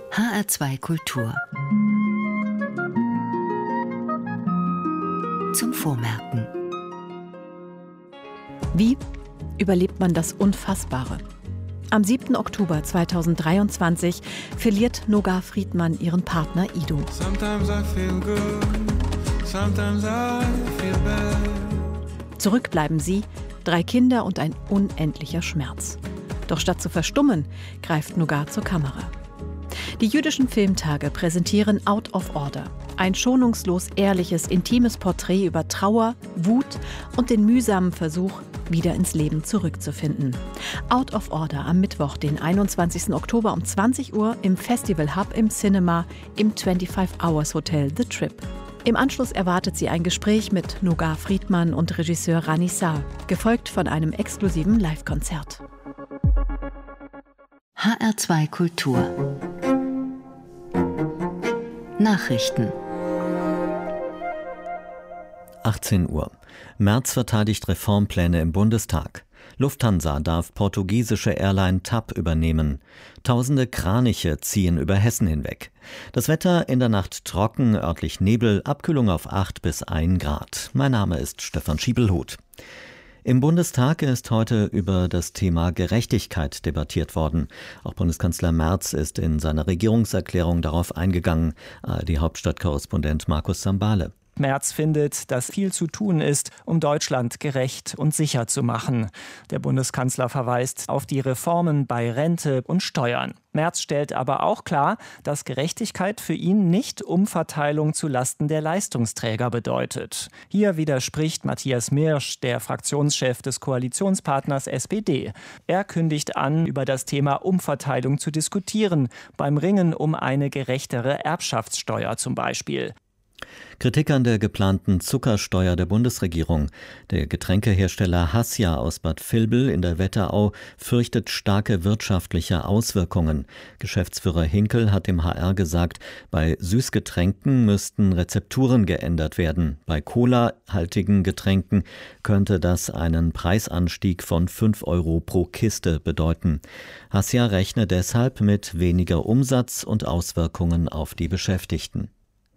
HR2 Kultur. Zum Vormerken. Wie überlebt man das Unfassbare? Am 7. Oktober 2023 verliert Noga Friedmann ihren Partner Ido. Zurück bleiben sie, 3 Kinder und ein unendlicher Schmerz. Doch statt zu verstummen, greift Noga zur Kamera. Die jüdischen Filmtage präsentieren Out of Order. Ein schonungslos ehrliches, intimes Porträt über Trauer, Wut und den mühsamen Versuch, wieder ins Leben zurückzufinden. Out of Order am Mittwoch, den 21. Oktober um 20 Uhr im Festival Hub im Cinema im 25 Hours Hotel The Trip. Im Anschluss erwartet sie ein Gespräch mit Noga Friedmann und Regisseur Rani Saar, gefolgt von einem exklusiven Live-Konzert. HR2 Kultur. Nachrichten. 18 Uhr. Merz verteidigt Reformpläne im Bundestag. Lufthansa darf portugiesische Airline TAP übernehmen. Tausende Kraniche ziehen über Hessen hinweg. Das Wetter in der Nacht trocken, örtlich Nebel, Abkühlung auf 8 bis 1 Grad. Mein Name ist Stefan Schiebelhuth. Im Bundestag ist heute über das Thema Gerechtigkeit debattiert worden. Auch Bundeskanzler Merz ist in seiner Regierungserklärung darauf eingegangen. ARD-Hauptstadtkorrespondent Markus Sambale. Merz findet, dass viel zu tun ist, um Deutschland gerecht und sicher zu machen. Der Bundeskanzler verweist auf die Reformen bei Rente und Steuern. Merz stellt aber auch klar, dass Gerechtigkeit für ihn nicht Umverteilung zu Lasten der Leistungsträger bedeutet. Hier widerspricht Matthias Mirsch, der Fraktionschef des Koalitionspartners SPD. Er kündigt an, über das Thema Umverteilung zu diskutieren, beim Ringen um eine gerechtere Erbschaftssteuer zum Beispiel. Kritik an der geplanten Zuckersteuer der Bundesregierung. Der Getränkehersteller Hassia aus Bad Vilbel in der Wetterau fürchtet starke wirtschaftliche Auswirkungen. Geschäftsführer Hinkel hat dem HR gesagt, bei Süßgetränken müssten Rezepturen geändert werden. Bei Cola-haltigen Getränken könnte das einen Preisanstieg von 5 € pro Kiste bedeuten. Hassia rechne deshalb mit weniger Umsatz und Auswirkungen auf die Beschäftigten.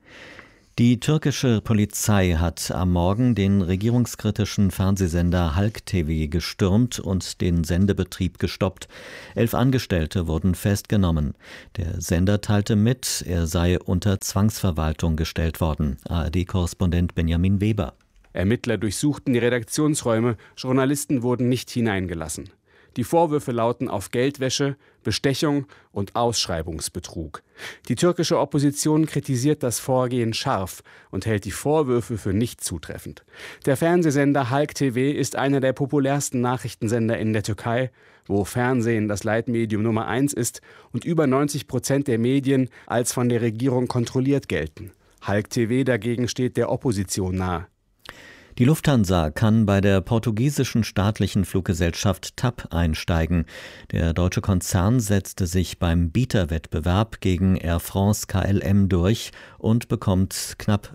Die türkische Polizei hat am Morgen den regierungskritischen Fernsehsender Halk TV gestürmt und den Sendebetrieb gestoppt. 11 Angestellte wurden festgenommen. Der Sender teilte mit, er sei unter Zwangsverwaltung gestellt worden. ARD-Korrespondent Benjamin Weber. Ermittler durchsuchten die Redaktionsräume, Journalisten wurden nicht hineingelassen. Die Vorwürfe lauten auf Geldwäsche, Bestechung und Ausschreibungsbetrug. Die türkische Opposition kritisiert das Vorgehen scharf und hält die Vorwürfe für nicht zutreffend. Der Fernsehsender Halk TV ist einer der populärsten Nachrichtensender in der Türkei, wo Fernsehen das Leitmedium Nummer 1 ist und über 90% der Medien als von der Regierung kontrolliert gelten. Halk TV dagegen steht der Opposition nahe. Die Lufthansa kann bei der portugiesischen staatlichen Fluggesellschaft TAP einsteigen. Der deutsche Konzern setzte sich beim Bieterwettbewerb gegen Air France KLM durch und bekommt knapp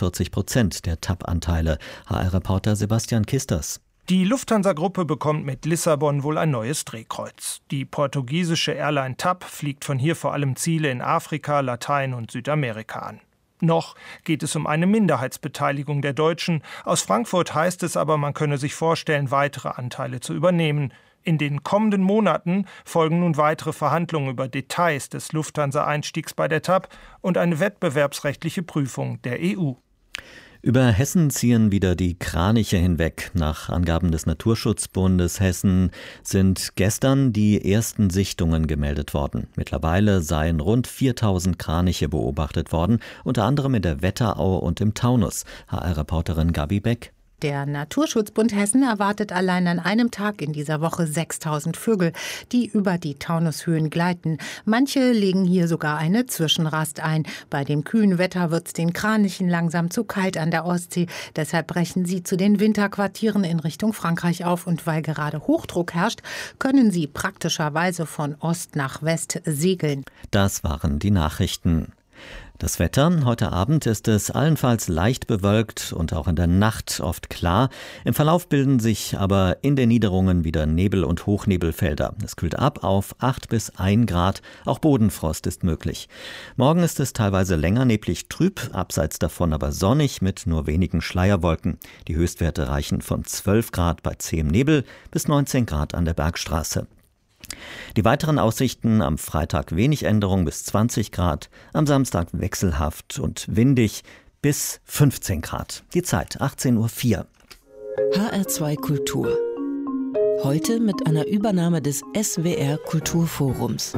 45% der TAP-Anteile. HR-Reporter Sebastian Kisters. Die Lufthansa-Gruppe bekommt mit Lissabon wohl ein neues Drehkreuz. Die portugiesische Airline TAP fliegt von hier vor allem Ziele in Afrika, Latein- und Südamerika an. Noch geht es um eine Minderheitsbeteiligung der Deutschen. Aus Frankfurt heißt es aber, man könne sich vorstellen, weitere Anteile zu übernehmen. In den kommenden Monaten folgen nun weitere Verhandlungen über Details des Lufthansa-Einstiegs bei der TAP und eine wettbewerbsrechtliche Prüfung der EU. Über Hessen ziehen wieder die Kraniche hinweg. Nach Angaben des Naturschutzbundes Hessen sind gestern die ersten Sichtungen gemeldet worden. Mittlerweile seien rund 4000 Kraniche beobachtet worden, unter anderem in der Wetterau und im Taunus. HR-Reporterin Gabi Beck. Der Naturschutzbund Hessen erwartet allein an einem Tag in dieser Woche 6000 Vögel, die über die Taunushöhen gleiten. Manche legen hier sogar eine Zwischenrast ein. Bei dem kühlen Wetter wird es den Kranichen langsam zu kalt an der Ostsee. Deshalb brechen sie zu den Winterquartieren in Richtung Frankreich auf. Und weil gerade Hochdruck herrscht, können sie praktischerweise von Ost nach West segeln. Das waren die Nachrichten. Das Wetter: Heute Abend ist es allenfalls leicht bewölkt und auch in der Nacht oft klar. Im Verlauf bilden sich aber in den Niederungen wieder Nebel- und Hochnebelfelder. Es kühlt ab auf 8 bis 1 Grad. Auch Bodenfrost ist möglich. Morgen ist es teilweise länger neblig trüb, abseits davon aber sonnig mit nur wenigen Schleierwolken. Die Höchstwerte reichen von 12 Grad bei zähem Nebel bis 19 Grad an der Bergstraße. Die weiteren Aussichten: am Freitag wenig Änderung bis 20 Grad, am Samstag wechselhaft und windig bis 15 Grad. Die Zeit 18:04 Uhr. HR2 Kultur. Heute mit einer Übernahme des SWR Kulturforums.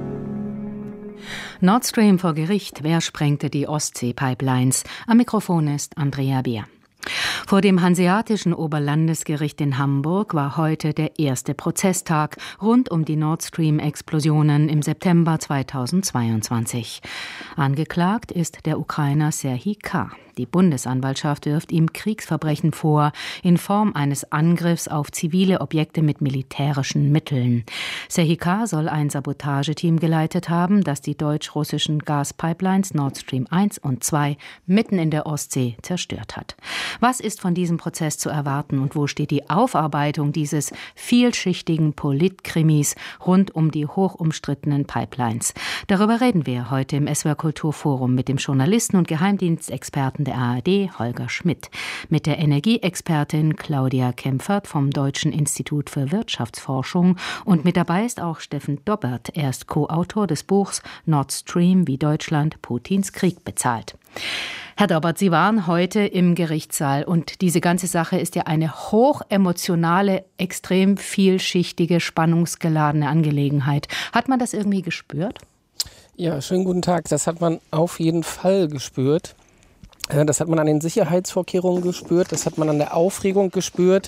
Nord Stream vor Gericht. Wer sprengte die Ostsee-Pipelines? Am Mikrofon ist Andrea Beer. Vor dem Hanseatischen Oberlandesgericht in Hamburg war heute der erste Prozesstag rund um die Nord Stream-Explosionen im September 2022. Angeklagt ist der Ukrainer Serhij K. Die Bundesanwaltschaft wirft ihm Kriegsverbrechen vor, in Form eines Angriffs auf zivile Objekte mit militärischen Mitteln. Serhij K. soll ein Sabotageteam geleitet haben, das die deutsch-russischen Gaspipelines Nord Stream 1 und 2 mitten in der Ostsee zerstört hat. Was ist von diesem Prozess zu erwarten und wo steht die Aufarbeitung dieses vielschichtigen Politkrimis rund um die hochumstrittenen Pipelines? Darüber reden wir heute im SWR Kulturforum mit dem Journalisten und Geheimdienstexperten der ARD, Holger Schmidt, mit der Energieexpertin Claudia Kempfert vom Deutschen Institut für Wirtschaftsforschung und mit dabei ist auch Steffen Dobbert. Er ist Co-Autor des Buchs Nord Stream, wie Deutschland Putins Krieg bezahlt. Herr Dobbert, Sie waren heute im Gerichtssaal und diese ganze Sache ist ja eine hochemotionale, extrem vielschichtige, spannungsgeladene Angelegenheit. Hat man das irgendwie gespürt? Ja, schönen guten Tag. Das hat man auf jeden Fall gespürt. Das hat man an den Sicherheitsvorkehrungen gespürt, das hat man an der Aufregung gespürt.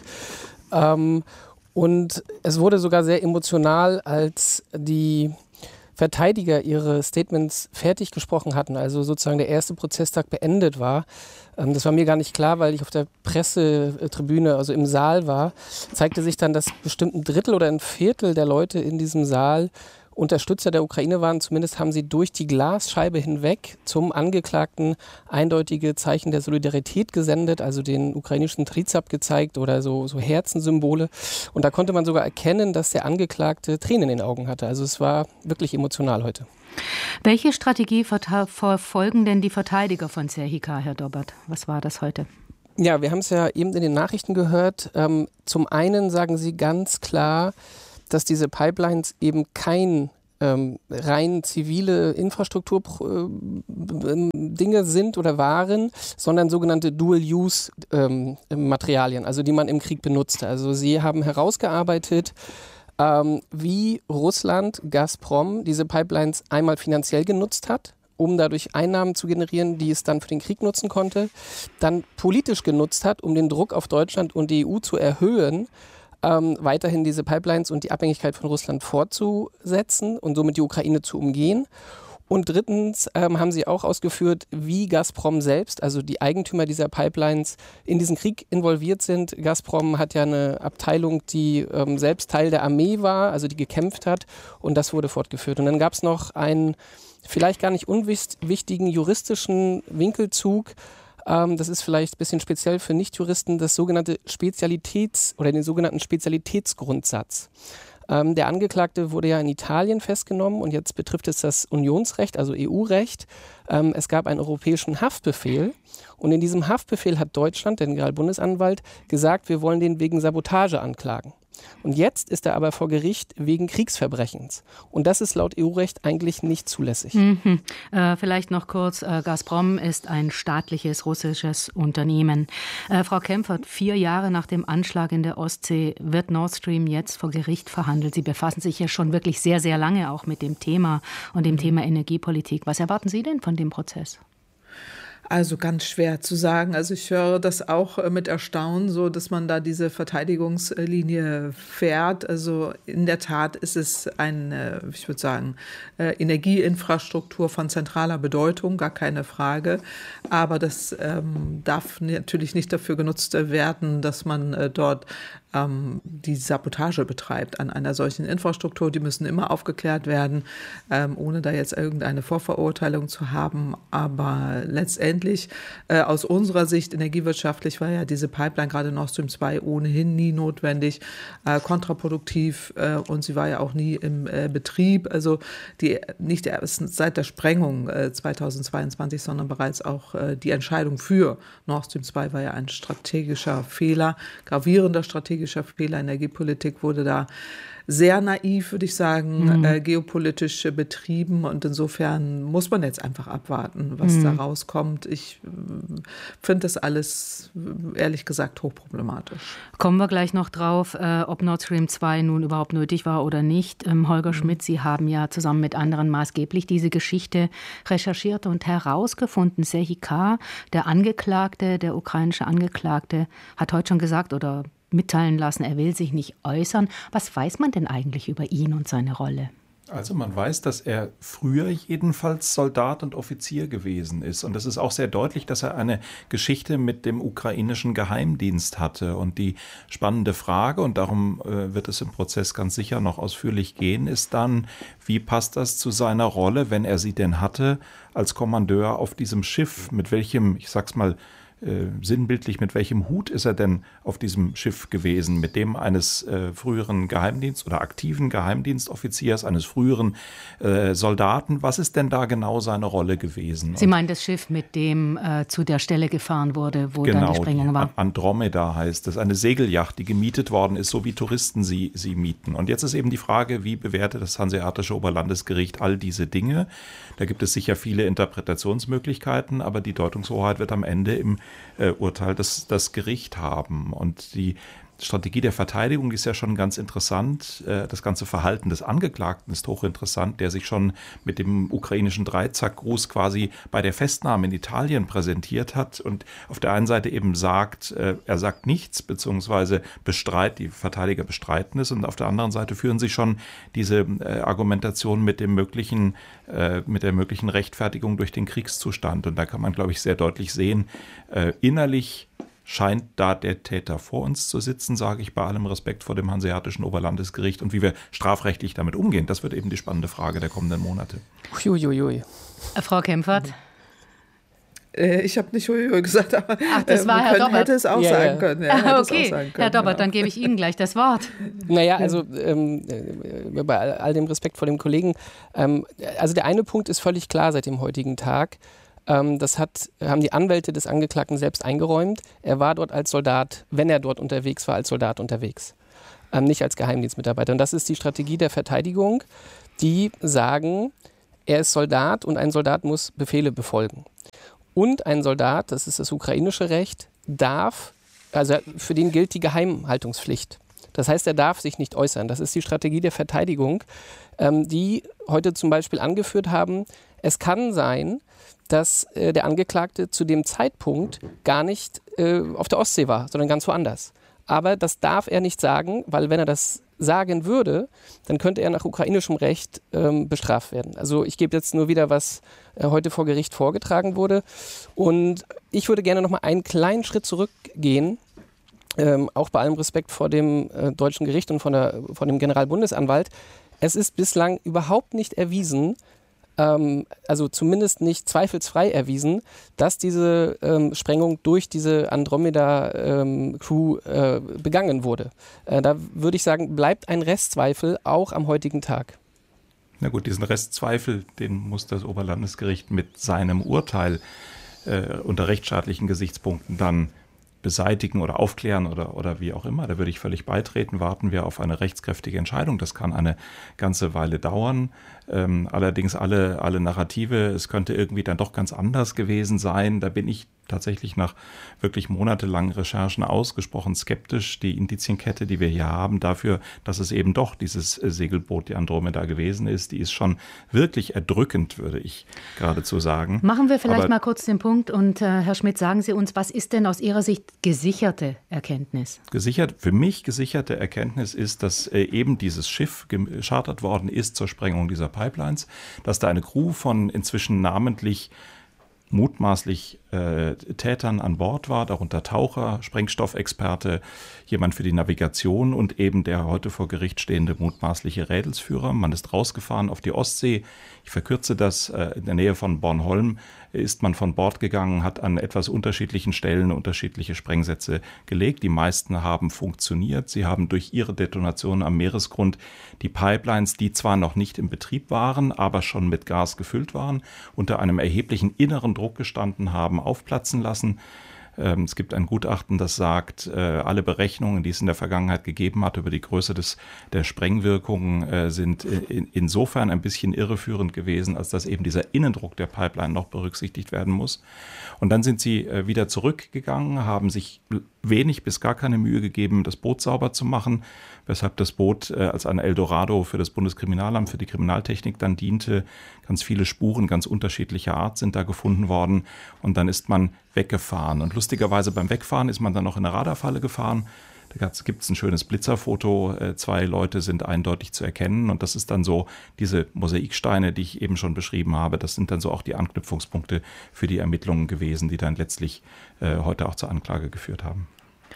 Und es wurde sogar sehr emotional, als die Verteidiger ihre Statements fertig gesprochen hatten, also sozusagen der erste Prozesstag beendet war. Das war mir gar nicht klar, weil ich auf der Pressetribüne, also im Saal war, zeigte sich dann, dass bestimmt 1/3 oder 1/4 der Leute in diesem Saal Unterstützer der Ukraine waren. Zumindest haben sie durch die Glasscheibe hinweg zum Angeklagten eindeutige Zeichen der Solidarität gesendet, also den ukrainischen Trizap gezeigt oder so Herzensymbole. Und da konnte man sogar erkennen, dass der Angeklagte Tränen in den Augen hatte. Also es war wirklich emotional heute. Welche Strategie verfolgen denn die Verteidiger von Serhij K., Herr Dobbert? Was war das heute? Ja, wir haben es ja eben in den Nachrichten gehört. Zum einen sagen sie ganz klar, dass diese Pipelines eben kein rein zivile Infrastruktur-Dinge sind oder waren, sondern sogenannte Dual-Use-Materialien, also die man im Krieg benutzte. Also sie haben herausgearbeitet, wie Russland, Gazprom, diese Pipelines einmal finanziell genutzt hat, um dadurch Einnahmen zu generieren, die es dann für den Krieg nutzen konnte, dann politisch genutzt hat, um den Druck auf Deutschland und die EU zu erhöhen, weiterhin diese Pipelines und die Abhängigkeit von Russland fortzusetzen und somit die Ukraine zu umgehen. Und drittens haben sie auch ausgeführt, wie Gazprom selbst, also die Eigentümer dieser Pipelines, in diesen Krieg involviert sind. Gazprom hat ja eine Abteilung, die selbst Teil der Armee war, also die gekämpft hat, und das wurde fortgeführt. Und dann gab es noch einen vielleicht gar nicht unwichtigen juristischen Winkelzug. Das ist vielleicht ein bisschen speziell für Nichtjuristen, den sogenannten Spezialitätsgrundsatz. Der Angeklagte wurde ja in Italien festgenommen und jetzt betrifft es das Unionsrecht, also EU-Recht. Es gab einen europäischen Haftbefehl und in diesem Haftbefehl hat Deutschland, der Generalbundesanwalt, gesagt, wir wollen den wegen Sabotage anklagen. Und jetzt ist er aber vor Gericht wegen Kriegsverbrechens. Und das ist laut EU-Recht eigentlich nicht zulässig. Vielleicht noch kurz, Gazprom ist ein staatliches russisches Unternehmen. Frau Kempfert, 4 Jahre nach dem Anschlag in der Ostsee wird Nord Stream jetzt vor Gericht verhandelt. Sie befassen sich ja schon wirklich sehr, sehr lange auch mit dem Thema und dem Thema Energiepolitik. Was erwarten Sie denn von dem Prozess? Also ganz schwer zu sagen. Also ich höre das auch mit Erstaunen, so dass man da diese Verteidigungslinie fährt. Also in der Tat ist es eine, ich würde sagen, Energieinfrastruktur von zentraler Bedeutung, gar keine Frage. Aber das darf natürlich nicht dafür genutzt werden, dass man dort die Sabotage betreibt an einer solchen Infrastruktur. Die müssen immer aufgeklärt werden, ohne da jetzt irgendeine Vorverurteilung zu haben. Aber letztendlich aus unserer Sicht energiewirtschaftlich war ja diese Pipeline, gerade Nord Stream 2, ohnehin nie notwendig, kontraproduktiv, und sie war ja auch nie im Betrieb. Also nicht erst seit der Sprengung 2022, sondern bereits auch die Entscheidung für Nord Stream 2 war ja ein strategischer Fehler, gravierender strategischer Fehler. Energiepolitik wurde da sehr naiv, würde ich sagen, geopolitisch betrieben, und insofern muss man jetzt einfach abwarten, was da rauskommt. Ich finde das alles, ehrlich gesagt, hochproblematisch. Kommen wir gleich noch drauf, ob Nord Stream 2 nun überhaupt nötig war oder nicht. Holger Schmidt, Sie haben ja zusammen mit anderen maßgeblich diese Geschichte recherchiert und herausgefunden. Serhii K., der Angeklagte, der ukrainische Angeklagte, hat heute schon gesagt oder mitteilen lassen, er will sich nicht äußern. Was weiß man denn eigentlich über ihn und seine Rolle? Also man weiß, dass er früher jedenfalls Soldat und Offizier gewesen ist. Und es ist auch sehr deutlich, dass er eine Geschichte mit dem ukrainischen Geheimdienst hatte. Und die spannende Frage, und darum wird es im Prozess ganz sicher noch ausführlich gehen, ist dann, wie passt das zu seiner Rolle, wenn er sie denn hatte, als Kommandeur auf diesem Schiff? Mit welchem, ich sag's mal, sinnbildlich, mit welchem Hut ist er denn auf diesem Schiff gewesen? Mit dem eines früheren Geheimdienst- oder aktiven Geheimdienstoffiziers, eines früheren Soldaten? Was ist denn da genau seine Rolle gewesen? Sie meinen das Schiff, mit dem zu der Stelle gefahren wurde, wo dann die Sprengung war? Andromeda heißt es, eine Segelyacht, die gemietet worden ist, so wie Touristen sie mieten. Und jetzt ist eben die Frage, wie bewertet das Hanseatische Oberlandesgericht all diese Dinge? Da gibt es sicher viele Interpretationsmöglichkeiten, aber die Deutungshoheit wird am Ende im Urteil das Gericht haben. Und die Strategie der Verteidigung ist ja schon ganz interessant. Das ganze Verhalten des Angeklagten ist hochinteressant, der sich schon mit dem ukrainischen Dreizackgruß quasi bei der Festnahme in Italien präsentiert hat und auf der einen Seite eben sagt, er sagt nichts, beziehungsweise die Verteidiger bestreiten es, und auf der anderen Seite führen sie schon diese Argumentation mit der möglichen Rechtfertigung durch den Kriegszustand. Und da kann man, glaube ich, sehr deutlich sehen, innerlich scheint da der Täter vor uns zu sitzen, sage ich bei allem Respekt vor dem Hanseatischen Oberlandesgericht. Und wie wir strafrechtlich damit umgehen, das wird eben die spannende Frage der kommenden Monate. Uiuiui. Frau Kempfert? Ich habe nicht Uiuiui gesagt, aber das war Herr Dobbert. Hätte es auch sagen können. Ja, okay, Herr Dobbert, dann gebe ich Ihnen gleich das Wort. Naja, also bei all dem Respekt vor dem Kollegen, also der eine Punkt ist völlig klar seit dem heutigen Tag. Das haben die Anwälte des Angeklagten selbst eingeräumt. Er war dort als Soldat, wenn er dort unterwegs war, als Soldat unterwegs. Nicht als Geheimdienstmitarbeiter. Und das ist die Strategie der Verteidigung, die sagen, er ist Soldat und ein Soldat muss Befehle befolgen. Und ein Soldat, das ist das ukrainische Recht, für den gilt die Geheimhaltungspflicht. Das heißt, er darf sich nicht äußern. Das ist die Strategie der Verteidigung, die heute zum Beispiel angeführt haben, es kann sein, dass der Angeklagte zu dem Zeitpunkt gar nicht auf der Ostsee war, sondern ganz woanders. Aber das darf er nicht sagen, weil wenn er das sagen würde, dann könnte er nach ukrainischem Recht bestraft werden. Also ich gebe jetzt nur wieder, was heute vor Gericht vorgetragen wurde. Und ich würde gerne noch mal einen kleinen Schritt zurückgehen, auch bei allem Respekt vor dem deutschen Gericht und von dem Generalbundesanwalt. Es ist bislang überhaupt nicht erwiesen, also zumindest nicht zweifelsfrei erwiesen, dass diese Sprengung durch diese Andromeda-Crew begangen wurde. Da würde ich sagen, bleibt ein Restzweifel auch am heutigen Tag. Na gut, diesen Restzweifel, den muss das Oberlandesgericht mit seinem Urteil unter rechtsstaatlichen Gesichtspunkten dann beseitigen oder aufklären oder wie auch immer. Da würde ich völlig beitreten. Warten wir auf eine rechtskräftige Entscheidung. Das kann eine ganze Weile dauern. Allerdings alle Narrative, es könnte irgendwie dann doch ganz anders gewesen sein. Da bin ich tatsächlich nach wirklich monatelangen Recherchen ausgesprochen skeptisch. Die Indizienkette, die wir hier haben, dafür, dass es eben doch dieses Segelboot, die Andromeda gewesen ist, die ist schon wirklich erdrückend, würde ich geradezu sagen. Machen wir vielleicht mal kurz den Punkt und Herr Schmidt, sagen Sie uns, was ist denn aus Ihrer Sicht gesicherte Erkenntnis? Für mich gesicherte Erkenntnis ist, dass eben dieses Schiff geschartert worden ist zur Sprengung dieser Pipelines, dass da eine Crew von inzwischen namentlich mutmaßlich Tätern an Bord war, darunter Taucher, Sprengstoffexperte, jemand für die Navigation und eben der heute vor Gericht stehende mutmaßliche Rädelsführer. Man ist rausgefahren auf die Ostsee. Ich verkürze das, in der Nähe von Bornholm ist man von Bord gegangen, hat an etwas unterschiedlichen Stellen unterschiedliche Sprengsätze gelegt. Die meisten haben funktioniert. Sie haben durch ihre Detonation am Meeresgrund die Pipelines, die zwar noch nicht in Betrieb waren, aber schon mit Gas gefüllt waren, unter einem erheblichen inneren Druck gestanden haben, aufplatzen lassen. Es gibt ein Gutachten, das sagt, alle Berechnungen, die es in der Vergangenheit gegeben hat über die Größe der Sprengwirkungen, sind insofern ein bisschen irreführend gewesen, als dass eben dieser Innendruck der Pipeline noch berücksichtigt werden muss. Und dann sind sie wieder zurückgegangen, haben sich wenig bis gar keine Mühe gegeben, das Boot sauber zu machen, weshalb das Boot als ein Eldorado für das Bundeskriminalamt, für die Kriminaltechnik dann diente. Ganz viele Spuren ganz unterschiedlicher Art sind da gefunden worden und dann ist man weggefahren. Und lustigerweise beim Wegfahren ist man dann noch in eine Radarfalle gefahren. Da gibt es ein schönes Blitzerfoto, 2 Leute sind eindeutig zu erkennen und das ist dann so diese Mosaiksteine, die ich eben schon beschrieben habe, das sind dann so auch die Anknüpfungspunkte für die Ermittlungen gewesen, die dann letztlich heute auch zur Anklage geführt haben.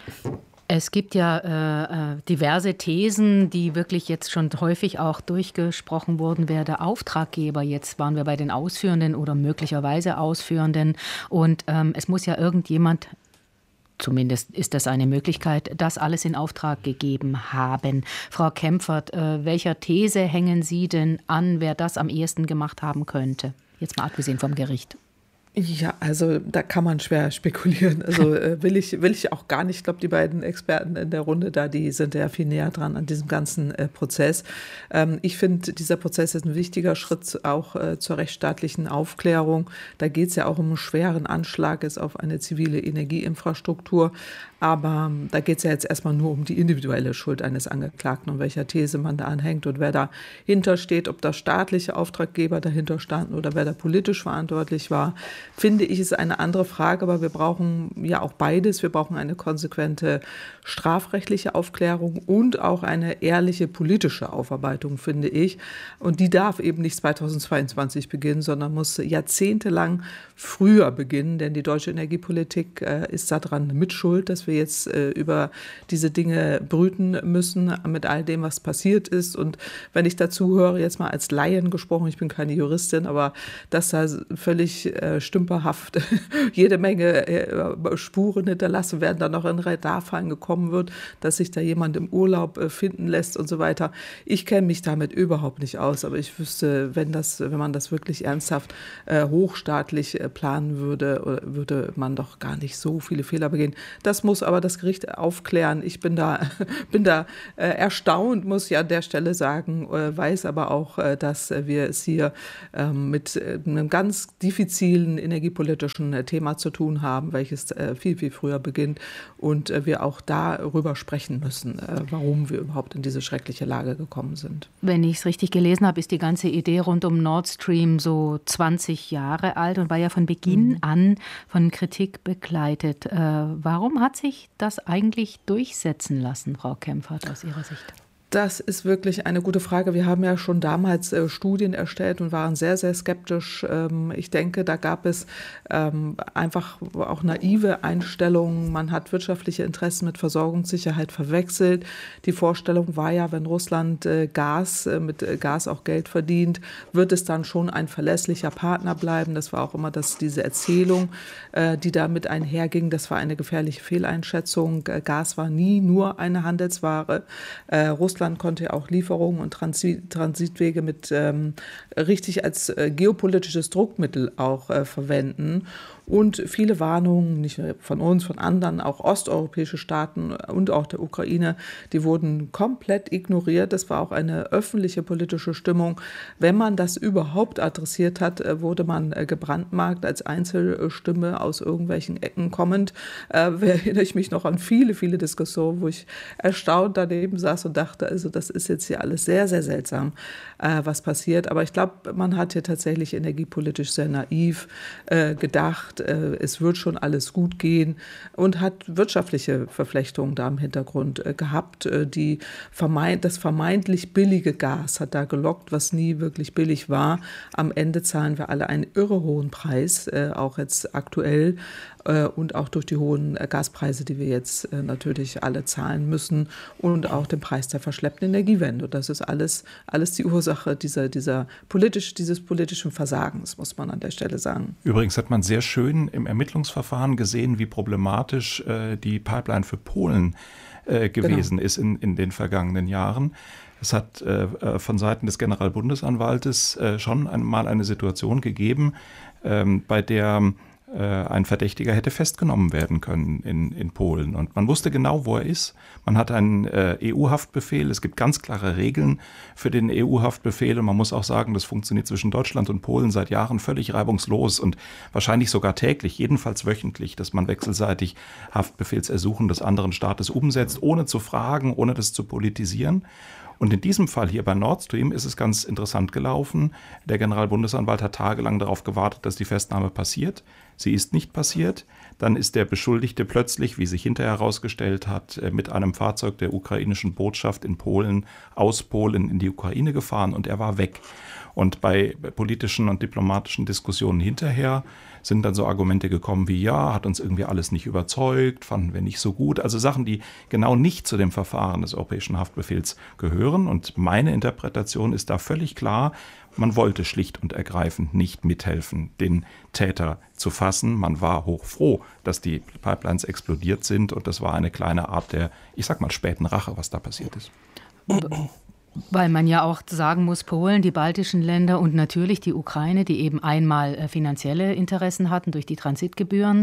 Es gibt ja diverse Thesen, die wirklich jetzt schon häufig auch durchgesprochen wurden, wer der Auftraggeber jetzt, waren wir bei den Ausführenden oder möglicherweise Ausführenden. Und es muss ja irgendjemand, zumindest ist das eine Möglichkeit, das alles in Auftrag gegeben haben. Frau Kempfert, welcher These hängen Sie denn an, wer das am ehesten gemacht haben könnte? Jetzt mal abgesehen vom Gericht. Ja, also da kann man schwer spekulieren. Also will ich auch gar nicht. Ich glaube, die beiden Experten in der Runde da, die sind ja viel näher dran an diesem ganzen Prozess. Ich finde, dieser Prozess ist ein wichtiger Schritt auch zur rechtsstaatlichen Aufklärung. Da geht es ja auch um einen schweren Anschlag auf eine zivile Energieinfrastruktur. Aber da geht es ja jetzt erstmal nur um die individuelle Schuld eines Angeklagten und welcher These man da anhängt und wer dahinter steht, ob da staatliche Auftraggeber dahinter standen oder wer da politisch verantwortlich war, finde ich, ist eine andere Frage. Aber wir brauchen ja auch beides. Wir brauchen eine konsequente strafrechtliche Aufklärung und auch eine ehrliche politische Aufarbeitung, finde ich. Und die darf eben nicht 2022 beginnen, sondern muss jahrzehntelang früher beginnen, denn die deutsche Energiepolitik ist daran mitschuld, dass wir jetzt über diese Dinge brüten müssen mit all dem, was passiert ist. Und wenn ich dazu höre, jetzt mal als Laien gesprochen, ich bin keine Juristin, aber dass da völlig stümperhaft jede Menge Spuren hinterlassen werden, dann noch in Radarfallen gekommen wird, dass sich da jemand im Urlaub finden lässt und so weiter. Ich kenne mich damit überhaupt nicht aus, aber ich wüsste, wenn man das wirklich ernsthaft hochstaatlich planen würde, würde man doch gar nicht so viele Fehler begehen. Das muss aber das Gericht aufklären. Ich bin da erstaunt, muss ich an der Stelle sagen, weiß aber auch, dass wir es hier mit einem ganz diffizilen energiepolitischen Thema zu tun haben, welches viel, viel früher beginnt und wir auch darüber sprechen müssen, warum wir überhaupt in diese schreckliche Lage gekommen sind. Wenn ich es richtig gelesen habe, ist die ganze Idee rund um Nord Stream so 20 Jahre alt und war ja von Beginn an von Kritik begleitet. Warum hat sich das eigentlich durchsetzen lassen, Frau Kempfert, aus Ihrer Sicht? Das ist wirklich eine gute Frage. Wir haben ja schon damals Studien erstellt und waren sehr, sehr skeptisch. Ich denke, da gab es einfach auch naive Einstellungen. Man hat wirtschaftliche Interessen mit Versorgungssicherheit verwechselt. Die Vorstellung war ja, wenn Russland mit Gas auch Geld verdient, wird es dann schon ein verlässlicher Partner bleiben. Das war auch immer diese Erzählung, die damit einherging. Das war eine gefährliche Fehleinschätzung. Gas war nie nur eine Handelsware. Russland Russland konnte ja auch Lieferungen und Transitwege mit richtig als geopolitisches Druckmittel auch verwenden. Und viele Warnungen, nicht nur von uns, von anderen, auch osteuropäische Staaten und auch der Ukraine, die wurden komplett ignoriert. Das war auch eine öffentliche politische Stimmung. Wenn man das überhaupt adressiert hat, wurde man gebrandmarkt als Einzelstimme aus irgendwelchen Ecken kommend. Erinnere ich mich noch an viele, viele Diskussionen, wo ich erstaunt daneben saß und dachte, also das ist jetzt hier alles sehr, sehr seltsam, was passiert. Aber ich glaube, man hat hier tatsächlich energiepolitisch sehr naiv gedacht, es wird schon alles gut gehen und hat wirtschaftliche Verflechtungen da im Hintergrund gehabt. Das vermeintlich billige Gas hat da gelockt, was nie wirklich billig war. Am Ende zahlen wir alle einen irre hohen Preis, auch jetzt aktuell und auch durch die hohen Gaspreise, die wir jetzt natürlich alle zahlen müssen und auch den Preis der verschleppten Energiewende. Und das ist alles die Ursache dieses politischen Versagens, muss man an der Stelle sagen. Übrigens hat man sehr schön im Ermittlungsverfahren gesehen, wie problematisch die Pipeline für Polen gewesen ist in den vergangenen Jahren. Es hat von Seiten des Generalbundesanwaltes schon einmal eine Situation gegeben, bei der ein Verdächtiger hätte festgenommen werden können in Polen. Und man wusste genau, wo er ist. Man hat einen EU-Haftbefehl. Es gibt ganz klare Regeln für den EU-Haftbefehl. Und man muss auch sagen, das funktioniert zwischen Deutschland und Polen seit Jahren völlig reibungslos und wahrscheinlich sogar täglich, jedenfalls wöchentlich, dass man wechselseitig Haftbefehlsersuchen des anderen Staates umsetzt, ohne zu fragen, ohne das zu politisieren. Und in diesem Fall hier bei Nord Stream ist es ganz interessant gelaufen. Der Generalbundesanwalt hat tagelang darauf gewartet, dass die Festnahme passiert. Sie ist nicht passiert. Dann ist der Beschuldigte plötzlich, wie sich hinterher herausgestellt hat, mit einem Fahrzeug der ukrainischen Botschaft in Polen aus Polen in die Ukraine gefahren und er war weg. Und bei politischen und diplomatischen Diskussionen hinterher sind dann so Argumente gekommen wie, ja, hat uns irgendwie alles nicht überzeugt, fanden wir nicht so gut. Also Sachen, die genau nicht zu dem Verfahren des Europäischen Haftbefehls gehören. Und meine Interpretation ist da völlig klar, man wollte schlicht und ergreifend nicht mithelfen, den Täter zu fassen. Man war hochfroh, dass die Pipelines explodiert sind und das war eine kleine Art der, ich sag mal, späten Rache, was da passiert ist. Weil man ja auch sagen muss, Polen, die baltischen Länder und natürlich die Ukraine, die eben einmal finanzielle Interessen hatten durch die Transitgebühren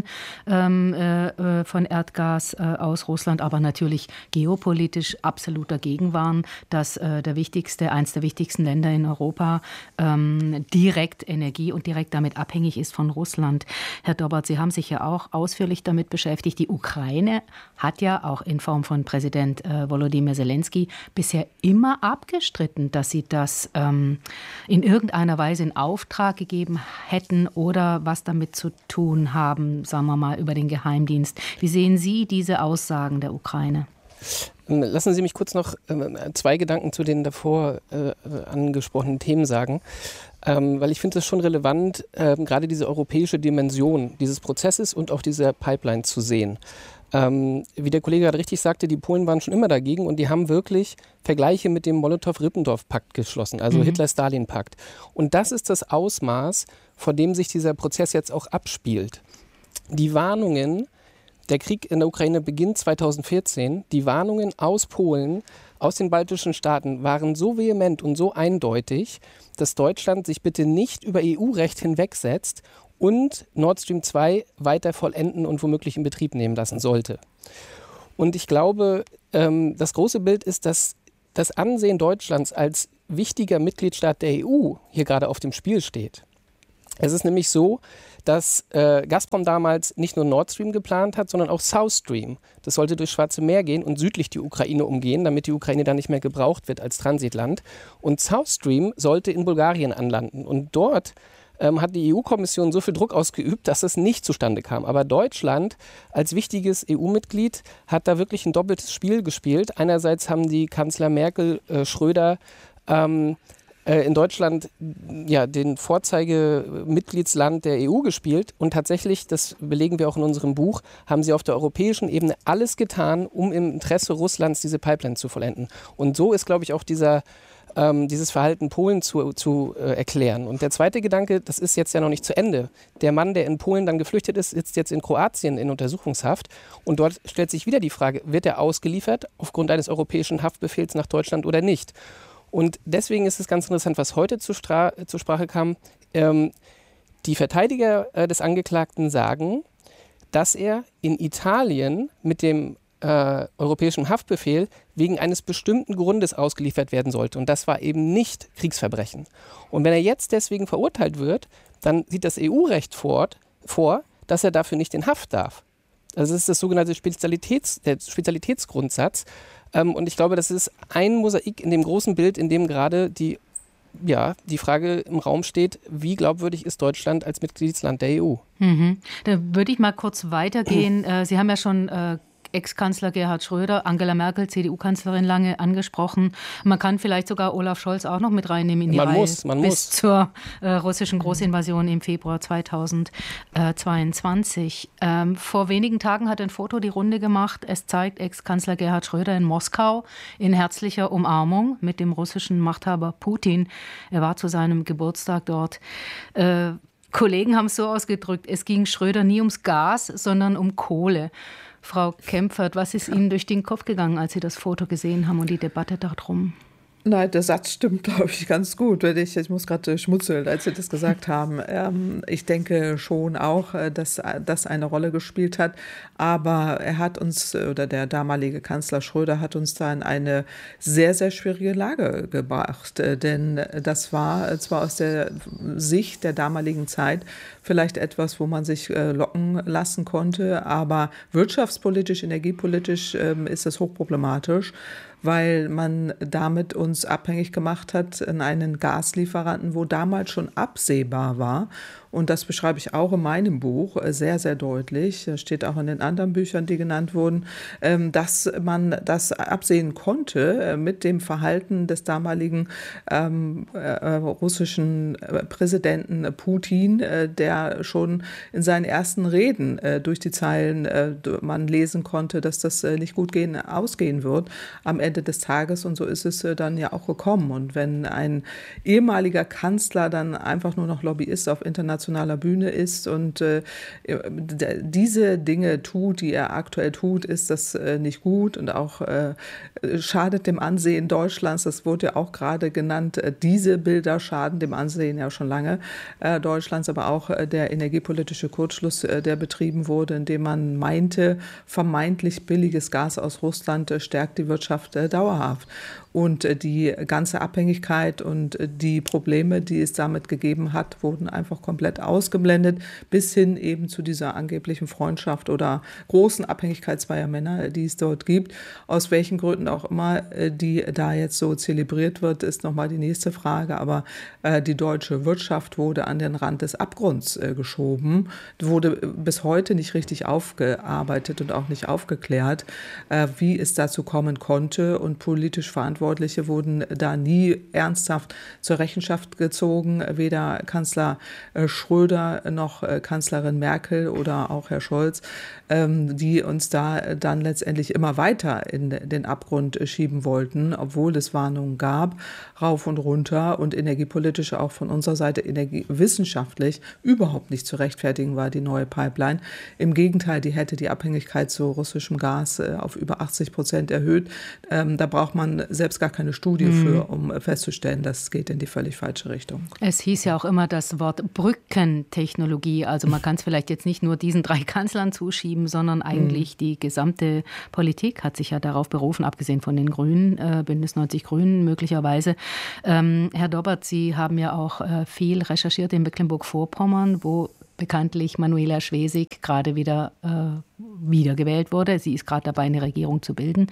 von Erdgas aus Russland, aber natürlich geopolitisch absolut dagegen waren, dass eins der wichtigsten Länder in Europa direkt Energie und direkt damit abhängig ist von Russland. Herr Dobbert, Sie haben sich ja auch ausführlich damit beschäftigt. Die Ukraine hat ja auch in Form von Präsident Volodymyr Zelensky bisher immer abgestritten, dass sie das in irgendeiner Weise in Auftrag gegeben hätten oder was damit zu tun haben, sagen wir mal, über den Geheimdienst. Wie sehen Sie diese Aussagen der Ukraine? Lassen Sie mich kurz noch 2 Gedanken zu den davor angesprochenen Themen sagen, weil ich finde es schon relevant, gerade diese europäische Dimension dieses Prozesses und auch dieser Pipeline zu sehen. Wie der Kollege gerade richtig sagte, die Polen waren schon immer dagegen und die haben wirklich Vergleiche mit dem Molotow-Ribbentrop-Pakt geschlossen, also Hitler-Stalin-Pakt. Und das ist das Ausmaß, vor dem sich dieser Prozess jetzt auch abspielt. Die Warnungen, der Krieg in der Ukraine beginnt 2014, die Warnungen aus Polen, aus den baltischen Staaten waren so vehement und so eindeutig, dass Deutschland sich bitte nicht über EU-Recht hinwegsetzt und Nord Stream 2 weiter vollenden und womöglich in Betrieb nehmen lassen sollte. Und ich glaube, das große Bild ist, dass das Ansehen Deutschlands als wichtiger Mitgliedstaat der EU hier gerade auf dem Spiel steht. Es ist nämlich so, dass Gazprom damals nicht nur Nord Stream geplant hat, sondern auch South Stream. Das sollte durchs Schwarze Meer gehen und südlich die Ukraine umgehen, damit die Ukraine dann nicht mehr gebraucht wird als Transitland. Und South Stream sollte in Bulgarien anlanden. Und dort hat die EU-Kommission so viel Druck ausgeübt, dass es nicht zustande kam. Aber Deutschland als wichtiges EU-Mitglied hat da wirklich ein doppeltes Spiel gespielt. Einerseits haben die Kanzler Merkel, Schröder in Deutschland den Vorzeigemitgliedsland der EU gespielt. Und tatsächlich, das belegen wir auch in unserem Buch, haben sie auf der europäischen Ebene alles getan, um im Interesse Russlands diese Pipeline zu vollenden. Und so ist, glaube ich, auch dieses Verhalten Polen zu erklären. Und der zweite Gedanke, das ist jetzt ja noch nicht zu Ende. Der Mann, der in Polen dann geflüchtet ist, sitzt jetzt in Kroatien in Untersuchungshaft. Und dort stellt sich wieder die Frage, wird er ausgeliefert aufgrund eines europäischen Haftbefehls nach Deutschland oder nicht? Und deswegen ist es ganz interessant, was heute zur Sprache kam. Die Verteidiger des Angeklagten sagen, dass er in Italien mit dem europäischen Haftbefehl wegen eines bestimmten Grundes ausgeliefert werden sollte. Und das war eben nicht Kriegsverbrechen. Und wenn er jetzt deswegen verurteilt wird, dann sieht das EU-Recht vor, dass er dafür nicht in Haft darf. Also das ist das sogenannte Spezialitätsgrundsatz. Und ich glaube, das ist ein Mosaik in dem großen Bild, in dem gerade die Frage im Raum steht, wie glaubwürdig ist Deutschland als Mitgliedsland der EU? Mhm. Da würde ich mal kurz weitergehen. Sie haben ja schon Ex-Kanzler Gerhard Schröder, Angela Merkel, CDU-Kanzlerin, lange angesprochen. Man kann vielleicht sogar Olaf Scholz auch noch mit reinnehmen in die Reihe bis zur russischen Großinvasion im Februar 2022. Vor wenigen Tagen hat ein Foto die Runde gemacht. Es zeigt Ex-Kanzler Gerhard Schröder in Moskau in herzlicher Umarmung mit dem russischen Machthaber Putin. Er war zu seinem Geburtstag dort. Kollegen haben es so ausgedrückt, es ging Schröder nie ums Gas, sondern um Kohle. Frau Kempfert, was ist Ihnen durch den Kopf gegangen, als Sie das Foto gesehen haben und die Debatte darum? Nein, der Satz stimmt, glaube ich, ganz gut. Ich muss gerade schmunzeln, als Sie das gesagt haben. Ich denke schon auch, dass das eine Rolle gespielt hat. Aber er hat uns, oder der damalige Kanzler Schröder hat uns da in eine sehr, sehr schwierige Lage gebracht. Denn das war zwar aus der Sicht der damaligen Zeit vielleicht etwas, wo man sich locken lassen konnte, aber wirtschaftspolitisch, energiepolitisch ist das hochproblematisch, weil man damit uns abhängig gemacht hat in einen Gaslieferanten, wo damals schon absehbar war. Und das beschreibe ich auch in meinem Buch sehr, sehr deutlich. Das steht auch in den anderen Büchern, die genannt wurden, dass man das absehen konnte mit dem Verhalten des damaligen russischen Präsidenten Putin, der schon in seinen ersten Reden durch die Zeilen man lesen konnte, dass das nicht gut ausgehen wird am Ende des Tages. Und so ist es dann ja auch gekommen. Und wenn ein ehemaliger Kanzler dann einfach nur noch Lobbyist auf internationaler Bühne ist und diese Dinge tut, die er aktuell tut, ist das nicht gut und auch schadet dem Ansehen Deutschlands. Das wurde ja auch gerade genannt. Diese Bilder schaden dem Ansehen ja schon lange Deutschlands, aber auch der energiepolitische Kurzschluss, der betrieben wurde, indem man meinte, vermeintlich billiges Gas aus Russland stärkt die Wirtschaft dauerhaft. Und die ganze Abhängigkeit und die Probleme, die es damit gegeben hat, wurden einfach komplett ausgeblendet, bis hin eben zu dieser angeblichen Freundschaft oder großen Abhängigkeit zweier Männer, die es dort gibt. Aus welchen Gründen auch immer die da jetzt so zelebriert wird, ist nochmal die nächste Frage. Aber die deutsche Wirtschaft wurde an den Rand des Abgrunds geschoben, wurde bis heute nicht richtig aufgearbeitet und auch nicht aufgeklärt, wie es dazu kommen konnte, und politisch Verantwortliche wurden da nie ernsthaft zur Rechenschaft gezogen, weder Kanzler Schröder noch Kanzlerin Merkel oder auch Herr Scholz, die uns da dann letztendlich immer weiter in den Abgrund schieben wollten, obwohl es Warnungen gab, rauf und runter, und energiepolitisch auch von unserer Seite wissenschaftlich überhaupt nicht zu rechtfertigen war, die neue Pipeline. Im Gegenteil, die hätte die Abhängigkeit zu russischem Gas auf über 80% erhöht. Da braucht man selbst gar keine Studie für, um festzustellen, das geht in die völlig falsche Richtung. Es hieß ja auch immer das Wort Brückentechnologie. Also man kann es vielleicht jetzt nicht nur diesen 3 Kanzlern zuschieben, sondern eigentlich die gesamte Politik hat sich ja darauf berufen, abgesehen von den Grünen, Bündnis 90 Grünen möglicherweise. Herr Dobbert, Sie haben ja auch viel recherchiert in Mecklenburg-Vorpommern, wo bekanntlich Manuela Schwesig gerade wieder wiedergewählt wurde. Sie ist gerade dabei, eine Regierung zu bilden.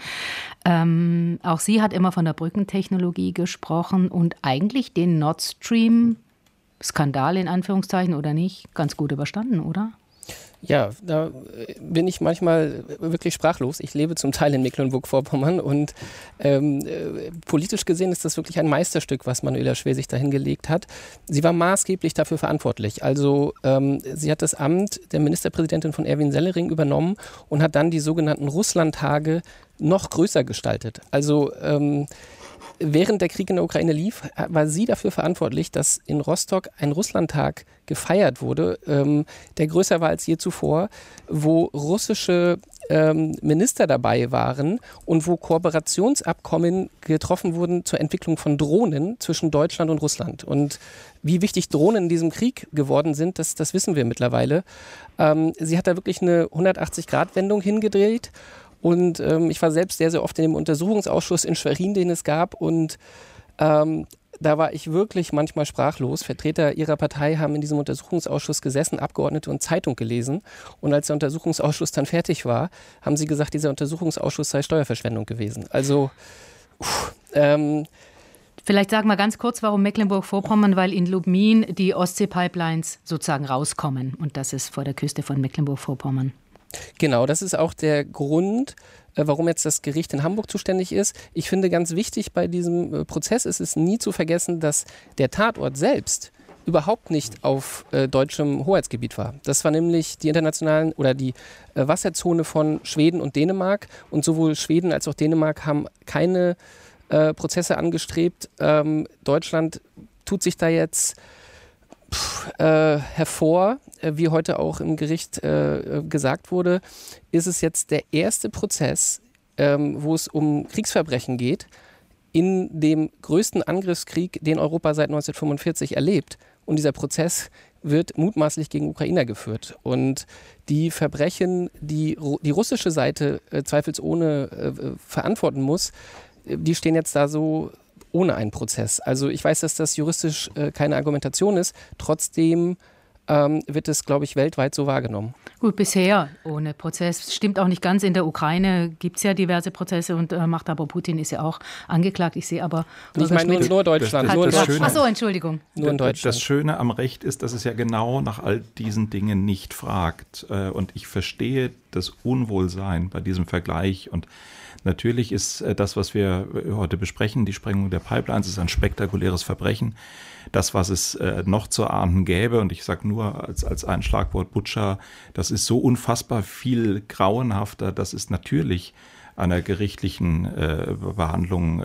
Auch sie hat immer von der Brückentechnologie gesprochen und eigentlich den Nord Stream Skandal in Anführungszeichen oder nicht ganz gut überstanden, oder? Ja, da bin ich manchmal wirklich sprachlos. Ich lebe zum Teil in Mecklenburg-Vorpommern und politisch gesehen ist das wirklich ein Meisterstück, was Manuela Schwesig sich dahingelegt hat. Sie war maßgeblich dafür verantwortlich. Also sie hat das Amt der Ministerpräsidentin von Erwin Sellering übernommen und hat dann die sogenannten Russlandtage noch größer gestaltet. Also während der Krieg in der Ukraine lief, war sie dafür verantwortlich, dass in Rostock ein Russlandtag gefeiert wurde, der größer war als je zuvor, wo russische Minister dabei waren und wo Kooperationsabkommen getroffen wurden zur Entwicklung von Drohnen zwischen Deutschland und Russland. Und wie wichtig Drohnen in diesem Krieg geworden sind, das wissen wir mittlerweile. Sie hat da wirklich eine 180-Grad-Wendung hingedreht. Und ich war selbst sehr, sehr oft in dem Untersuchungsausschuss in Schwerin, den es gab. Und da war ich wirklich manchmal sprachlos. Vertreter ihrer Partei haben in diesem Untersuchungsausschuss gesessen, Abgeordnete und Zeitung gelesen. Und als der Untersuchungsausschuss dann fertig war, haben sie gesagt, dieser Untersuchungsausschuss sei Steuerverschwendung gewesen. Also, vielleicht sagen wir ganz kurz, warum Mecklenburg-Vorpommern, weil in Lubmin die Ostsee-Pipelines sozusagen rauskommen. Und das ist vor der Küste von Mecklenburg-Vorpommern. Genau, das ist auch der Grund, warum jetzt das Gericht in Hamburg zuständig ist. Ich finde, ganz wichtig bei diesem Prozess ist es nie zu vergessen, dass der Tatort selbst überhaupt nicht auf deutschem Hoheitsgebiet war. Das war nämlich die internationalen oder die Wasserzone von Schweden und Dänemark. Und sowohl Schweden als auch Dänemark haben keine Prozesse angestrebt. Deutschland tut sich da jetzt hervor, wie heute auch im Gericht gesagt wurde, ist es jetzt der erste Prozess, wo es um Kriegsverbrechen geht, in dem größten Angriffskrieg, den Europa seit 1945 erlebt. Und dieser Prozess wird mutmaßlich gegen Ukrainer geführt. Und die Verbrechen, die die russische Seite zweifelsohne verantworten muss, die stehen jetzt da so ohne einen Prozess. Also ich weiß, dass das juristisch keine Argumentation ist. Trotzdem wird es, glaube ich, weltweit so wahrgenommen. Gut, bisher ohne Prozess. Stimmt auch nicht ganz. In der Ukraine gibt es ja diverse Prozesse und Machthaber Putin ist ja auch angeklagt. Ich sehe aber... Ich meine nur Deutschland. Achso, Entschuldigung. Nur in Deutschland. Das Schöne am Recht ist, dass es ja genau nach all diesen Dingen nicht fragt. Und ich verstehe das Unwohlsein bei diesem Vergleich. Und natürlich ist das, was wir heute besprechen, die Sprengung der Pipelines, ist ein spektakuläres Verbrechen. Das, was es noch zu ahnden gäbe, und ich sage nur als ein Schlagwort Butscha, das ist so unfassbar viel grauenhafter, das ist natürlich einer gerichtlichen Behandlung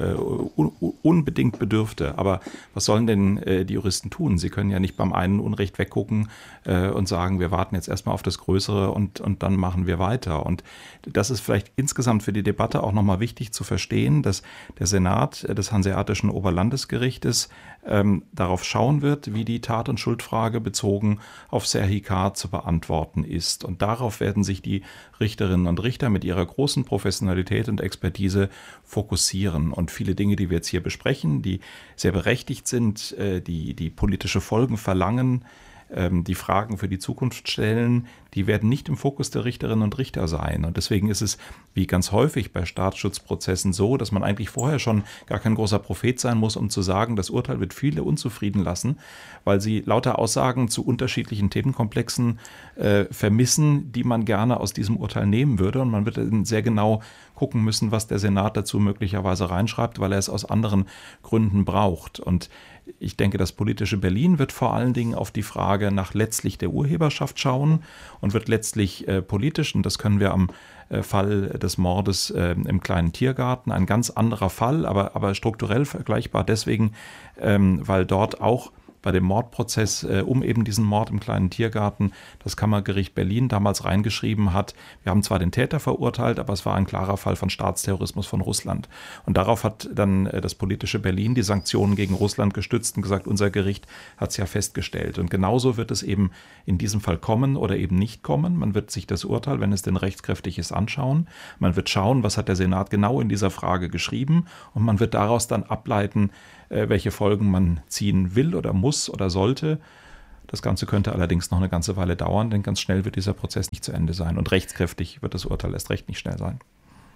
unbedingt bedürfte. Aber was sollen denn die Juristen tun? Sie können ja nicht beim einen Unrecht weggucken und sagen, wir warten jetzt erstmal auf das Größere und dann machen wir weiter. Und das ist vielleicht insgesamt für die Debatte auch nochmal wichtig zu verstehen, dass der Senat des Hanseatischen Oberlandesgerichtes darauf schauen wird, wie die Tat- und Schuldfrage bezogen auf Serhii K. zu beantworten ist. Und darauf werden sich die Richterinnen und Richter mit ihrer großen Professionalität und Expertise fokussieren. Und viele Dinge, die wir jetzt hier besprechen, die sehr berechtigt sind, die politische Folgen verlangen, die Fragen für die Zukunft stellen, die werden nicht im Fokus der Richterinnen und Richter sein. Und deswegen ist es, wie ganz häufig bei Staatsschutzprozessen, so, dass man eigentlich vorher schon gar kein großer Prophet sein muss, um zu sagen, das Urteil wird viele unzufrieden lassen, weil sie lauter Aussagen zu unterschiedlichen Themenkomplexen vermissen, die man gerne aus diesem Urteil nehmen würde. Und man wird dann sehr genau gucken müssen, was der Senat dazu möglicherweise reinschreibt, weil er es aus anderen Gründen braucht. Und ich denke, das politische Berlin wird vor allen Dingen auf die Frage nach letztlich der Urheberschaft schauen und wird letztlich politisch, und das können wir am Fall des Mordes im kleinen Tiergarten, ein ganz anderer Fall, aber strukturell vergleichbar deswegen, weil dort auch bei dem Mordprozess um eben diesen Mord im kleinen Tiergarten das Kammergericht Berlin damals reingeschrieben hat, wir haben zwar den Täter verurteilt, aber es war ein klarer Fall von Staatsterrorismus von Russland. Und darauf hat dann das politische Berlin die Sanktionen gegen Russland gestützt und gesagt, unser Gericht hat es ja festgestellt. Und genauso wird es eben in diesem Fall kommen oder eben nicht kommen. Man wird sich das Urteil, wenn es denn rechtskräftig ist, anschauen. Man wird schauen, was hat der Senat genau in dieser Frage geschrieben, und man wird daraus dann ableiten, welche Folgen man ziehen will oder muss oder sollte. Das Ganze könnte allerdings noch eine ganze Weile dauern, denn ganz schnell wird dieser Prozess nicht zu Ende sein. Und rechtskräftig wird das Urteil erst recht nicht schnell sein.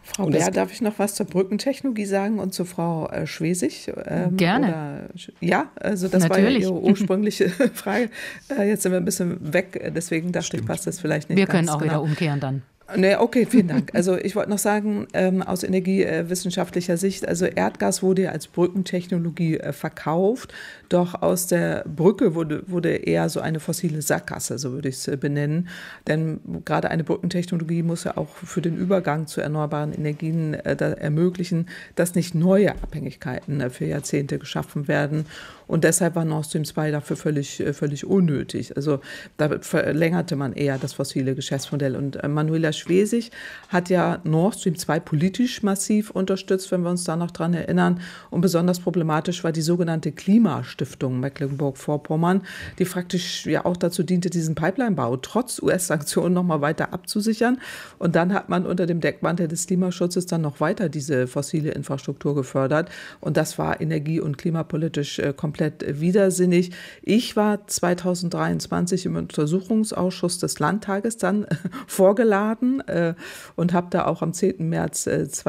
Frau Bär, darf ich noch was zur Brückentechnologie sagen und zu Frau Schwesig? Gerne. Ja, also das Natürlich. war ja Ihre ursprüngliche Frage. Jetzt sind wir ein bisschen weg, deswegen dachte ich, passt das vielleicht nicht Wir ganz können auch wieder umkehren dann. Nee, okay, vielen Dank. Also ich wollte noch sagen, aus energiewissenschaftlicher Sicht, also Erdgas wurde ja als Brückentechnologie verkauft, doch aus der Brücke wurde eher so eine fossile Sackgasse, so würde ich es benennen. Denn gerade eine Brückentechnologie muss ja auch für den Übergang zu erneuerbaren Energien ermöglichen, dass nicht neue Abhängigkeiten für Jahrzehnte geschaffen werden. Und deshalb war Nord Stream 2 dafür völlig unnötig. Also da verlängerte man eher das fossile Geschäftsmodell. Und Manuela Schwesig hat ja Nord Stream 2 politisch massiv unterstützt, wenn wir uns da noch dran erinnern. Und besonders problematisch war die sogenannte Klimastiftung Mecklenburg-Vorpommern, die praktisch ja auch dazu diente, diesen Pipelinebau trotz US-Sanktionen noch mal weiter abzusichern. Und dann hat man unter dem Deckmantel des Klimaschutzes dann noch weiter diese fossile Infrastruktur gefördert. Und das war energie- und klimapolitisch komplett widersinnig. Ich war 2023 im Untersuchungsausschuss des Landtages dann vorgeladen und habe da auch am 10. März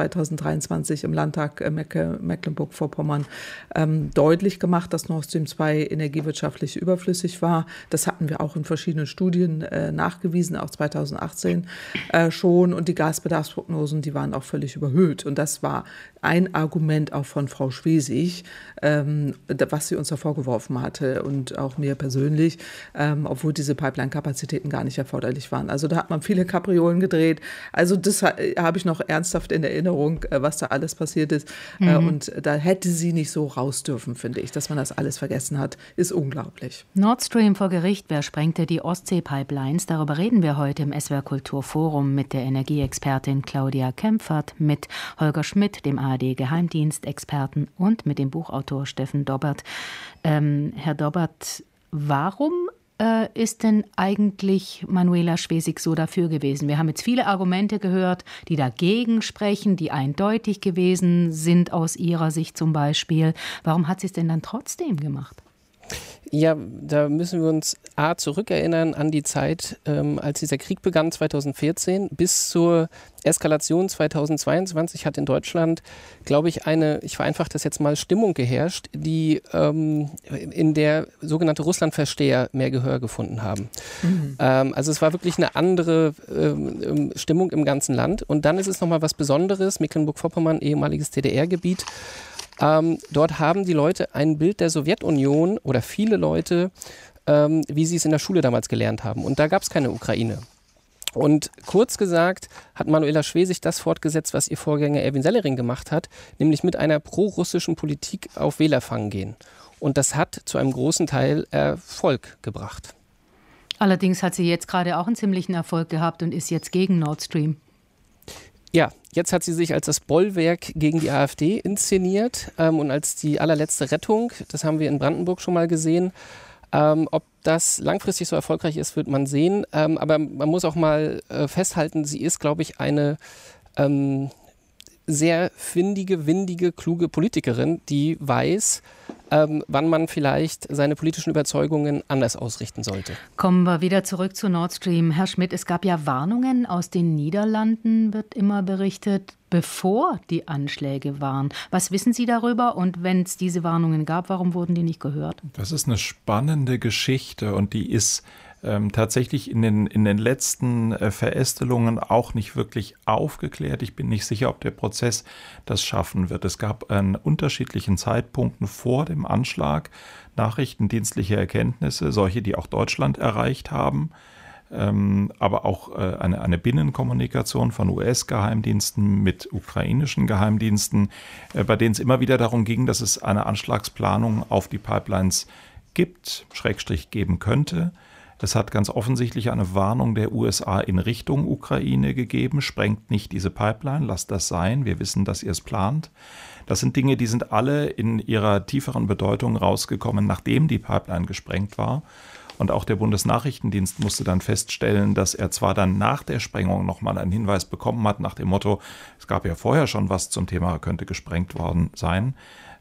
2023 im Landtag Mecklenburg-Vorpommern deutlich gemacht, dass Nord Stream 2 energiewirtschaftlich überflüssig war. Das hatten wir auch in verschiedenen Studien nachgewiesen, auch 2018 schon. Und die Gasbedarfsprognosen, die waren auch völlig überhöht. Und das war ein Argument auch von Frau Schwesig, was sie uns da vorgeworfen hatte und auch mir persönlich, obwohl diese Pipeline-Kapazitäten gar nicht erforderlich waren. Also da hat man viele Kapriolen gedreht. Also das habe ich noch ernsthaft in Erinnerung, was da alles passiert ist. Und da hätte sie nicht so raus dürfen, finde ich. Dass man das alles vergessen hat, ist unglaublich. Nord Stream vor Gericht. Wer sprengte die Ostsee-Pipelines? Darüber reden wir heute im SWR Kulturforum mit der Energieexpertin Claudia Kempfert, mit Holger Schmidt, dem ARD-Geheimdienstexperten, und mit dem Buchautor Steffen Dobbert. Herr Dobbert, warum ist denn eigentlich Manuela Schwesig so dafür gewesen? Wir haben jetzt viele Argumente gehört, die dagegen sprechen, die eindeutig gewesen sind aus ihrer Sicht zum Beispiel. Warum hat sie es denn dann trotzdem gemacht? Ja, da müssen wir uns zurückerinnern an die Zeit, als dieser Krieg begann 2014 bis zur Eskalation 2022 hat in Deutschland, glaube ich, ich vereinfache das jetzt mal, Stimmung geherrscht, die in der sogenannte Russlandversteher mehr Gehör gefunden haben. Also es war wirklich eine andere Stimmung im ganzen Land. Und dann ist es nochmal was Besonderes, Mecklenburg-Vorpommern, ehemaliges DDR-Gebiet. Dort haben die Leute ein Bild der Sowjetunion oder viele Leute, wie sie es in der Schule damals gelernt haben. Und da gab es keine Ukraine. Und kurz gesagt hat Manuela Schwesig das fortgesetzt, was ihr Vorgänger Erwin Sellering gemacht hat, nämlich mit einer prorussischen Politik auf Wählerfang gehen. Und das hat zu einem großen Teil Erfolg gebracht. Allerdings hat sie jetzt gerade auch einen ziemlichen Erfolg gehabt und ist jetzt gegen Nord Stream. Ja, jetzt hat sie sich als das Bollwerk gegen die AfD inszeniert und als die allerletzte Rettung. Das haben wir in Brandenburg schon mal gesehen. Ob das langfristig so erfolgreich ist, wird man sehen. Aber man muss auch mal festhalten, sie ist, glaube ich, eine sehr findige, windige, kluge Politikerin, die weiß, wann man vielleicht seine politischen Überzeugungen anders ausrichten sollte. Kommen wir wieder zurück zu Nord Stream. Herr Schmidt, es gab ja Warnungen aus den Niederlanden, wird immer berichtet, bevor die Anschläge waren. Was wissen Sie darüber? Und wenn es diese Warnungen gab, warum wurden die nicht gehört? Das ist eine spannende Geschichte und die ist tatsächlich in den letzten Verästelungen auch nicht wirklich aufgeklärt. Ich bin nicht sicher, ob der Prozess das schaffen wird. Es gab an unterschiedlichen Zeitpunkten vor dem Anschlag nachrichtendienstliche Erkenntnisse, solche, die auch Deutschland erreicht haben, aber auch eine Binnenkommunikation von US-Geheimdiensten mit ukrainischen Geheimdiensten, bei denen es immer wieder darum ging, dass es eine Anschlagsplanung auf die Pipelines gibt, / geben könnte. Es hat ganz offensichtlich eine Warnung der USA in Richtung Ukraine gegeben. Sprengt nicht diese Pipeline, lasst das sein. Wir wissen, dass ihr es plant. Das sind Dinge, die sind alle in ihrer tieferen Bedeutung rausgekommen, nachdem die Pipeline gesprengt war. Und auch der Bundesnachrichtendienst musste dann feststellen, dass er zwar dann nach der Sprengung nochmal einen Hinweis bekommen hat, nach dem Motto, es gab ja vorher schon was zum Thema, könnte gesprengt worden sein.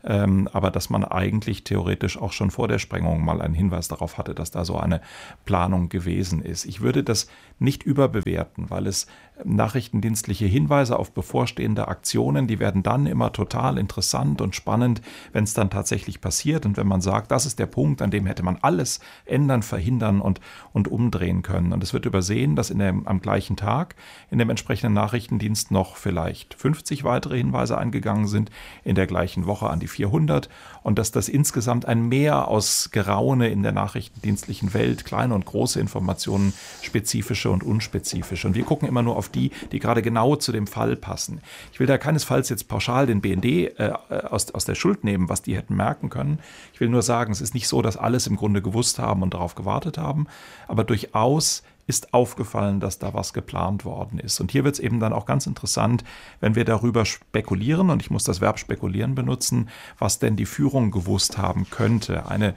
aber dass man eigentlich theoretisch auch schon vor der Sprengung mal einen Hinweis darauf hatte, dass da so eine Planung gewesen ist. Ich würde das nicht überbewerten, weil es nachrichtendienstliche Hinweise auf bevorstehende Aktionen, die werden dann immer total interessant und spannend, wenn es dann tatsächlich passiert und wenn man sagt, das ist der Punkt, an dem hätte man alles ändern, verhindern und umdrehen können. Und es wird übersehen, dass am gleichen Tag in dem entsprechenden Nachrichtendienst noch vielleicht 50 weitere Hinweise eingegangen sind, in der gleichen Woche an die 400 und dass das insgesamt ein Meer aus Geraune in der nachrichtendienstlichen Welt, kleine und große Informationen, spezifische und unspezifische. Und wir gucken immer nur auf die gerade genau zu dem Fall passen. Ich will da keinesfalls jetzt pauschal den BND aus der Schuld nehmen, was die hätten merken können. Ich will nur sagen, es ist nicht so, dass alles im Grunde gewusst haben und darauf gewartet haben, aber durchaus ist aufgefallen, dass da was geplant worden ist. Und hier wird es eben dann auch ganz interessant, wenn wir darüber spekulieren, und ich muss das Verb spekulieren benutzen, was denn die Führung gewusst haben könnte. Eine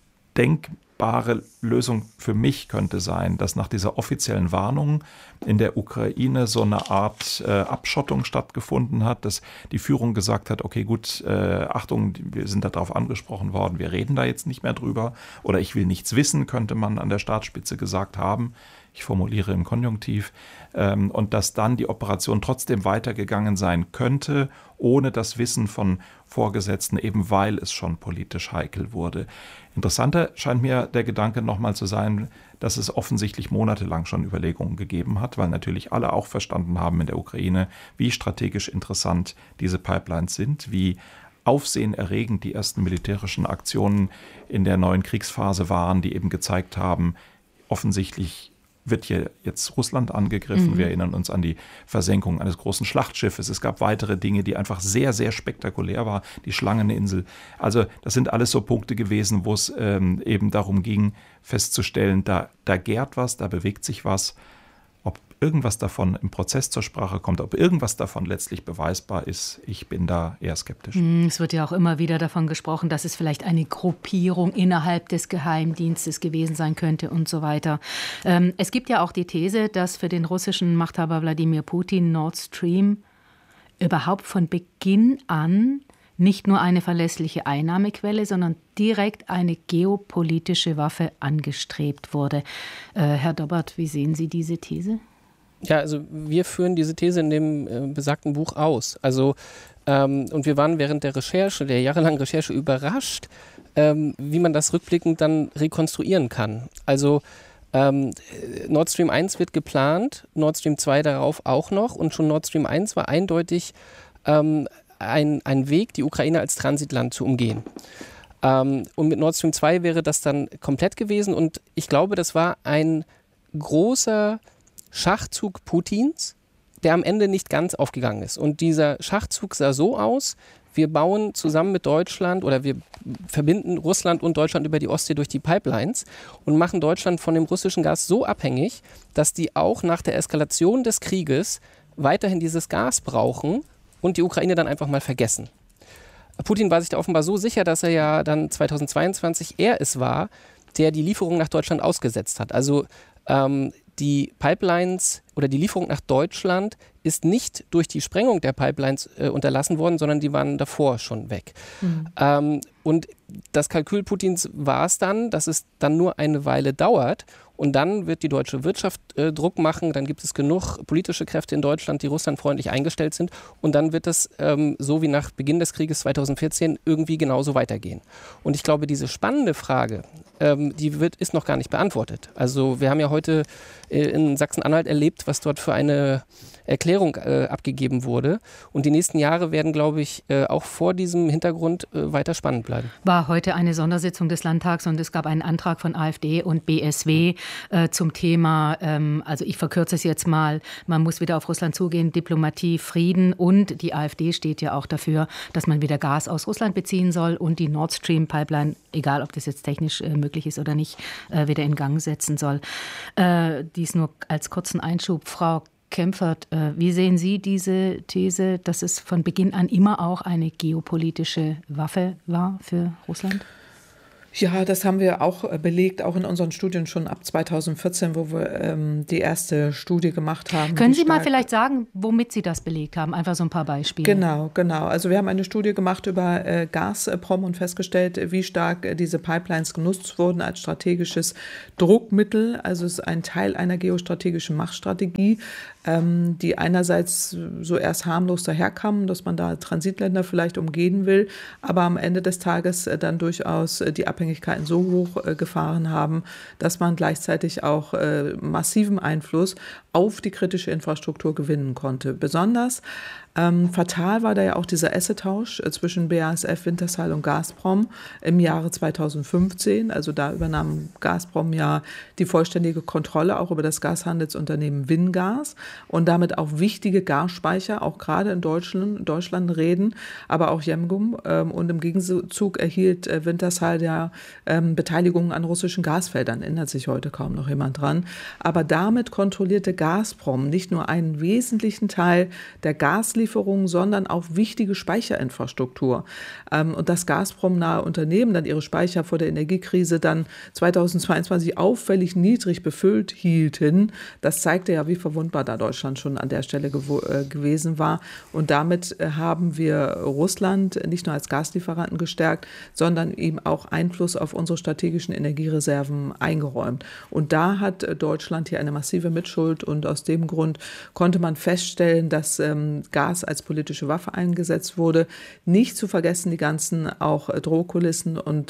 denkbare Lösung für mich könnte sein, dass nach dieser offiziellen Warnung in der Ukraine so eine Art Abschottung stattgefunden hat, dass die Führung gesagt hat, okay gut, Achtung, wir sind darauf angesprochen worden, wir reden da jetzt nicht mehr drüber oder ich will nichts wissen, könnte man an der Staatsspitze gesagt haben. Ich formuliere im Konjunktiv, und dass dann die Operation trotzdem weitergegangen sein könnte, ohne das Wissen von Vorgesetzten, eben weil es schon politisch heikel wurde. Interessanter scheint mir der Gedanke nochmal zu sein, dass es offensichtlich monatelang schon Überlegungen gegeben hat, weil natürlich alle auch verstanden haben in der Ukraine, wie strategisch interessant diese Pipelines sind, wie aufsehenerregend die ersten militärischen Aktionen in der neuen Kriegsphase waren, die eben gezeigt haben, offensichtlich wird hier jetzt Russland angegriffen. Wir erinnern uns an die Versenkung eines großen Schlachtschiffes. Es gab weitere Dinge, die einfach sehr, sehr spektakulär waren. Die Schlangeninsel. Also das sind alles so Punkte gewesen, wo es eben darum ging, festzustellen, da gärt was, da bewegt sich was. Ob irgendwas davon im Prozess zur Sprache kommt, ob irgendwas davon letztlich beweisbar ist, ich bin da eher skeptisch. Es wird ja auch immer wieder davon gesprochen, dass es vielleicht eine Gruppierung innerhalb des Geheimdienstes gewesen sein könnte und so weiter. Es gibt ja auch die These, dass für den russischen Machthaber Wladimir Putin Nord Stream überhaupt von Beginn an nicht nur eine verlässliche Einnahmequelle, sondern direkt eine geopolitische Waffe angestrebt wurde. Herr Dobbert, wie sehen Sie diese These? Ja, also wir führen diese These in dem besagten Buch aus. Also und wir waren während der jahrelangen Recherche überrascht, wie man das rückblickend dann rekonstruieren kann. Also Nord Stream 1 wird geplant, Nord Stream 2 darauf auch noch und schon Nord Stream 1 war eindeutig ein Weg, die Ukraine als Transitland zu umgehen. Und mit Nord Stream 2 wäre das dann komplett gewesen. Und ich glaube, das war ein großer Schachzug Putins, der am Ende nicht ganz aufgegangen ist. Und dieser Schachzug sah so aus: Wir bauen zusammen mit Deutschland oder wir verbinden Russland und Deutschland über die Ostsee durch die Pipelines und machen Deutschland von dem russischen Gas so abhängig, dass die auch nach der Eskalation des Krieges weiterhin dieses Gas brauchen und die Ukraine dann einfach mal vergessen. Putin war sich da offenbar so sicher, dass er ja dann 2022 es war, der die Lieferung nach Deutschland ausgesetzt hat. Also die Pipelines oder die Lieferung nach Deutschland ist nicht durch die Sprengung der Pipelines unterlassen worden, sondern die waren davor schon weg. Und das Kalkül Putins war es dann, dass es dann nur eine Weile dauert und dann wird die deutsche Wirtschaft Druck machen, dann gibt es genug politische Kräfte in Deutschland, die russlandfreundlich eingestellt sind und dann wird es, so wie nach Beginn des Krieges 2014, irgendwie genauso weitergehen. Und ich glaube, diese spannende Frage, ist noch gar nicht beantwortet. Also wir haben ja heute in Sachsen-Anhalt erlebt, was dort für eine Erklärung abgegeben wurde. Und die nächsten Jahre werden, glaube ich, auch vor diesem Hintergrund weiter spannend bleiben. War heute eine Sondersitzung des Landtags und es gab einen Antrag von AfD und BSW zum Thema, also ich verkürze es jetzt mal, man muss wieder auf Russland zugehen, Diplomatie, Frieden, und die AfD steht ja auch dafür, dass man wieder Gas aus Russland beziehen soll und die Nord Stream Pipeline, egal ob das jetzt technisch möglich ist oder nicht, wieder in Gang setzen soll. Dies nur als kurzen Einschub. Frau Kempfert, wie sehen Sie diese These, dass es von Beginn an immer auch eine geopolitische Waffe war für Russland? Ja, das haben wir auch belegt, auch in unseren Studien schon ab 2014, wo wir die erste Studie gemacht haben. Können Sie mal vielleicht sagen, womit Sie das belegt haben? Einfach so ein paar Beispiele. Genau. Also wir haben eine Studie gemacht über Gazprom und festgestellt, wie stark diese Pipelines genutzt wurden als strategisches Druckmittel. Also es ist ein Teil einer geostrategischen Machtstrategie, die einerseits so erst harmlos daherkamen, dass man da Transitländer vielleicht umgehen will, aber am Ende des Tages dann durchaus die Abhängigkeiten so hoch gefahren haben, dass man gleichzeitig auch massiven Einfluss auf die kritische Infrastruktur gewinnen konnte. Besonders fatal war da ja auch dieser Asset-Tausch zwischen BASF, Wintershall und Gazprom im Jahre 2015. Also da übernahm Gazprom ja die vollständige Kontrolle auch über das Gashandelsunternehmen WinGas und damit auch wichtige Gasspeicher, auch gerade in Deutschland reden, aber auch Jemgum. Und im Gegenzug erhielt Wintershall ja Beteiligungen an russischen Gasfeldern, erinnert sich heute kaum noch jemand dran. Aber damit kontrollierte Gazprom nicht nur einen wesentlichen Teil der Gaslieferungen, sondern auch wichtige Speicherinfrastruktur. Und dass Gazprom-nahe Unternehmen dann ihre Speicher vor der Energiekrise dann 2022 auffällig niedrig befüllt hielten, das zeigte ja, wie verwundbar da Deutschland schon an der Stelle gewesen war. Und damit haben wir Russland nicht nur als Gaslieferanten gestärkt, sondern eben auch Einfluss auf unsere strategischen Energiereserven eingeräumt. Und da hat Deutschland hier eine massive Mitschuld und aus dem Grund konnte man feststellen, dass Gas als politische Waffe eingesetzt wurde. Nicht zu vergessen die ganzen auch Drohkulissen und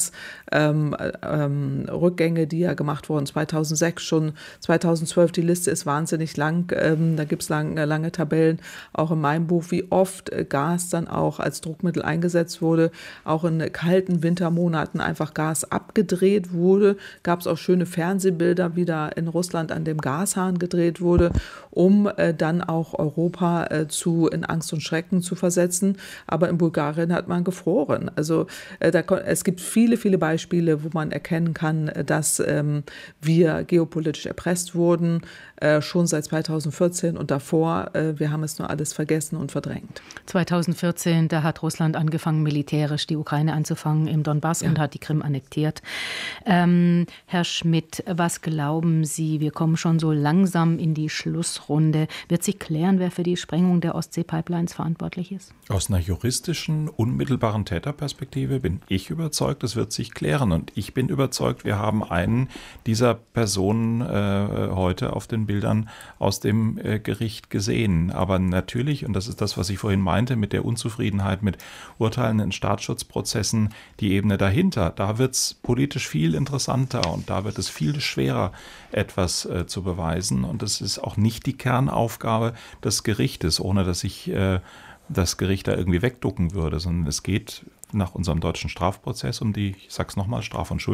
Gasrückgänge, die ja gemacht wurden 2006 schon, 2012. Die Liste ist wahnsinnig lang. Da gibt es lange Tabellen, auch in meinem Buch, wie oft Gas dann auch als Druckmittel eingesetzt wurde. Auch in kalten Wintermonaten einfach Gas abgedreht wurde. Gab es auch schöne Fernsehbilder, wie da in Russland an dem Gashahn gedreht wurde, um dann auch Europa in Angst und Schrecken zu versetzen. Aber in Bulgarien hat man gefroren. Also es gibt viele Beispiele, wo man erkennen kann, dass wir geopolitisch erpresst wurden, schon seit 2014 und davor. Wir haben es nur alles vergessen und verdrängt. 2014, da hat Russland angefangen, militärisch die Ukraine anzufangen im Donbass und hat die Krim annektiert. Herr Schmidt, was glauben Sie? Wir kommen schon so langsam in die Schlussrunde. Wird sich klären, wer für die Sprengung der Ostsee-Pipelines verantwortlich ist? Aus einer juristischen, unmittelbaren Täterperspektive bin ich überzeugt, es wird sich klären. Und ich bin überzeugt, wir haben einen dieser Personen heute auf den Bildern aus dem Gericht gesehen. Aber natürlich, und das ist das, was ich vorhin meinte, mit der Unzufriedenheit mit Urteilen in Staatsschutzprozessen, die Ebene dahinter, da wird es politisch viel interessanter und da wird es viel schwerer, etwas zu beweisen. Und das ist auch nicht die Kernaufgabe des Gerichtes, ohne dass ich das Gericht da irgendwie wegducken würde, sondern es geht nach unserem deutschen Strafprozess um die, ich sag's nochmal, Tat- und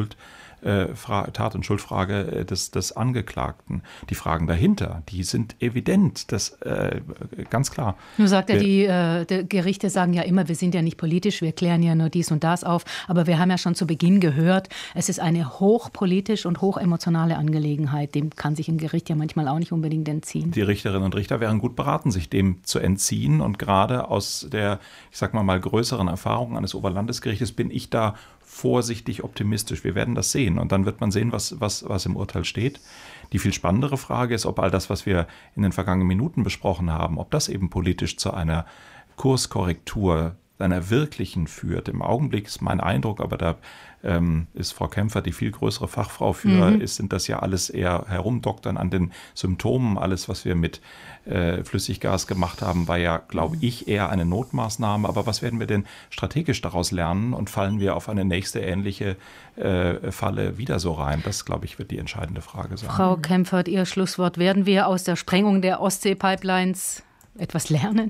Schuldfrage des Angeklagten. Die Fragen dahinter, die sind evident, das ganz klar. Nur sagt er, die Gerichte sagen ja immer, wir sind ja nicht politisch, wir klären ja nur dies und das auf. Aber wir haben ja schon zu Beginn gehört, es ist eine hochpolitisch und hochemotionale Angelegenheit. Dem kann sich ein Gericht ja manchmal auch nicht unbedingt entziehen. Die Richterinnen und Richter wären gut beraten, sich dem zu entziehen. Und gerade aus der, ich sag mal, größeren Erfahrung eines Oberlandesgerichtes bin ich da vorsichtig optimistisch. Wir werden das sehen und dann wird man sehen, was im Urteil steht. Die viel spannendere Frage ist, ob all das, was wir in den vergangenen Minuten besprochen haben, ob das eben politisch zu einer Kurskorrektur, einer wirklichen führt. Im Augenblick ist mein Eindruck, aber da ist Frau Kempfert die viel größere Fachfrau für, sind das ja alles eher herumdoktern an den Symptomen. Alles, was wir mit Flüssiggas gemacht haben, war ja, glaube ich, eher eine Notmaßnahme. Aber was werden wir denn strategisch daraus lernen und fallen wir auf eine nächste ähnliche Falle wieder so rein? Das, glaube ich, wird die entscheidende Frage sein. Frau Kempfert, Ihr Schlusswort. Werden wir aus der Sprengung der Ostsee-Pipelines etwas lernen?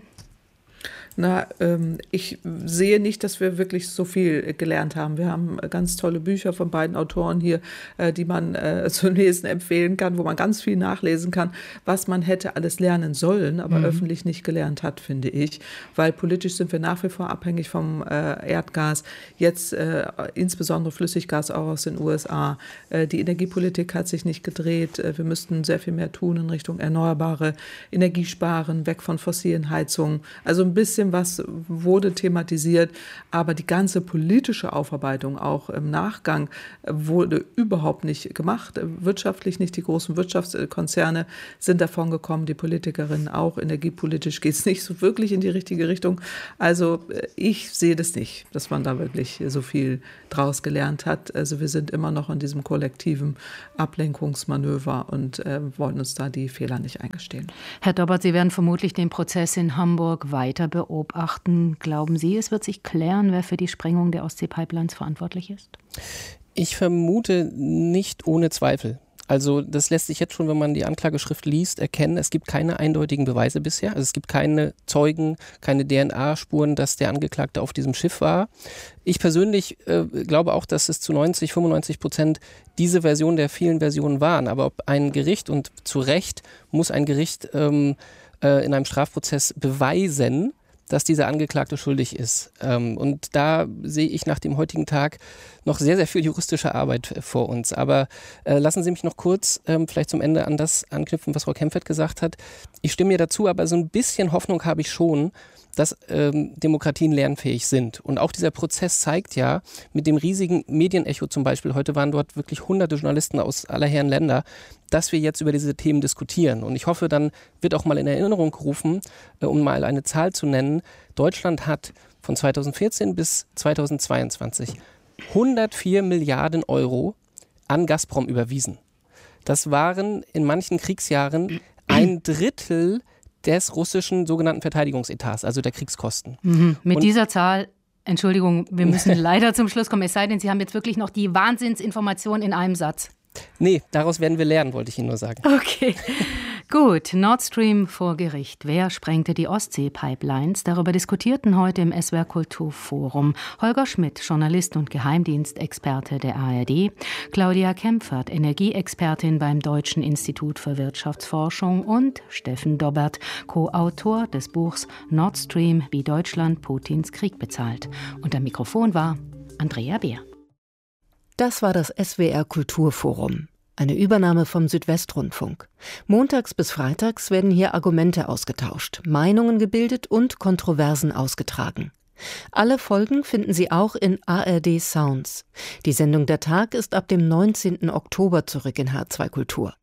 Ich sehe nicht, dass wir wirklich so viel gelernt haben. Wir haben ganz tolle Bücher von beiden Autoren hier, die man zum Lesen empfehlen kann, wo man ganz viel nachlesen kann, was man hätte alles lernen sollen, aber öffentlich nicht gelernt hat, finde ich. Weil politisch sind wir nach wie vor abhängig vom Erdgas. Jetzt insbesondere Flüssiggas auch aus den USA. Die Energiepolitik hat sich nicht gedreht. Wir müssten sehr viel mehr tun in Richtung erneuerbare Energiesparen, weg von fossilen Heizungen. Also ein bisschen bisschen was wurde thematisiert, aber die ganze politische Aufarbeitung auch im Nachgang wurde überhaupt nicht gemacht. Wirtschaftlich nicht, die großen Wirtschaftskonzerne sind davon gekommen, die Politikerinnen auch. Energiepolitisch geht es nicht so wirklich in die richtige Richtung. Also ich sehe das nicht, dass man da wirklich so viel draus gelernt hat. Also wir sind immer noch in diesem kollektiven Ablenkungsmanöver und wollen uns da die Fehler nicht eingestehen. Herr Dobbert, Sie werden vermutlich den Prozess in Hamburg weiter beobachten. Glauben Sie, es wird sich klären, wer für die Sprengung der Ostsee-Pipelines verantwortlich ist? Ich vermute nicht ohne Zweifel. Also das lässt sich jetzt schon, wenn man die Anklageschrift liest, erkennen. Es gibt keine eindeutigen Beweise bisher. Also es gibt keine Zeugen, keine DNA-Spuren, dass der Angeklagte auf diesem Schiff war. Ich persönlich glaube auch, dass es zu 95% diese Version der vielen Versionen waren. Aber ob ein Gericht, und zu Recht muss ein Gericht in einem Strafprozess beweisen, dass dieser Angeklagte schuldig ist. Und da sehe ich nach dem heutigen Tag noch sehr, sehr viel juristische Arbeit vor uns. Aber lassen Sie mich noch kurz vielleicht zum Ende an das anknüpfen, was Frau Kempfert gesagt hat. Ich stimme ihr dazu, aber so ein bisschen Hoffnung habe ich schon, dass Demokratien lernfähig sind. Und auch dieser Prozess zeigt ja, mit dem riesigen Medienecho zum Beispiel, heute waren dort wirklich hunderte Journalisten aus aller Herren Länder, dass wir jetzt über diese Themen diskutieren. Und ich hoffe, dann wird auch mal in Erinnerung gerufen, um mal eine Zahl zu nennen, Deutschland hat von 2014 bis 2022 104 Milliarden Euro an Gazprom überwiesen. Das waren in manchen Kriegsjahren 1/3 des russischen sogenannten Verteidigungsetats, also der Kriegskosten. Mit dieser Zahl, Entschuldigung, wir müssen leider zum Schluss kommen, es sei denn, Sie haben jetzt wirklich noch die Wahnsinnsinformation in einem Satz. Nee, daraus werden wir lernen, wollte ich Ihnen nur sagen. Okay, gut. Nord Stream vor Gericht. Wer sprengte die Ostsee-Pipelines? Darüber diskutierten heute im SWR Kulturforum Holger Schmidt, Journalist und Geheimdienstexperte der ARD, Claudia Kempfert, Energieexpertin beim Deutschen Institut für Wirtschaftsforschung und Steffen Dobbert, Co-Autor des Buchs Nord Stream, wie Deutschland Putins Krieg bezahlt. Und am Mikrofon war Andrea Beer. Das war das SWR Kulturforum, eine Übernahme vom Südwestrundfunk. Montags bis freitags werden hier Argumente ausgetauscht, Meinungen gebildet und Kontroversen ausgetragen. Alle Folgen finden Sie auch in ARD Sounds. Die Sendung Der Tag ist ab dem 19. Oktober zurück in H2 Kultur.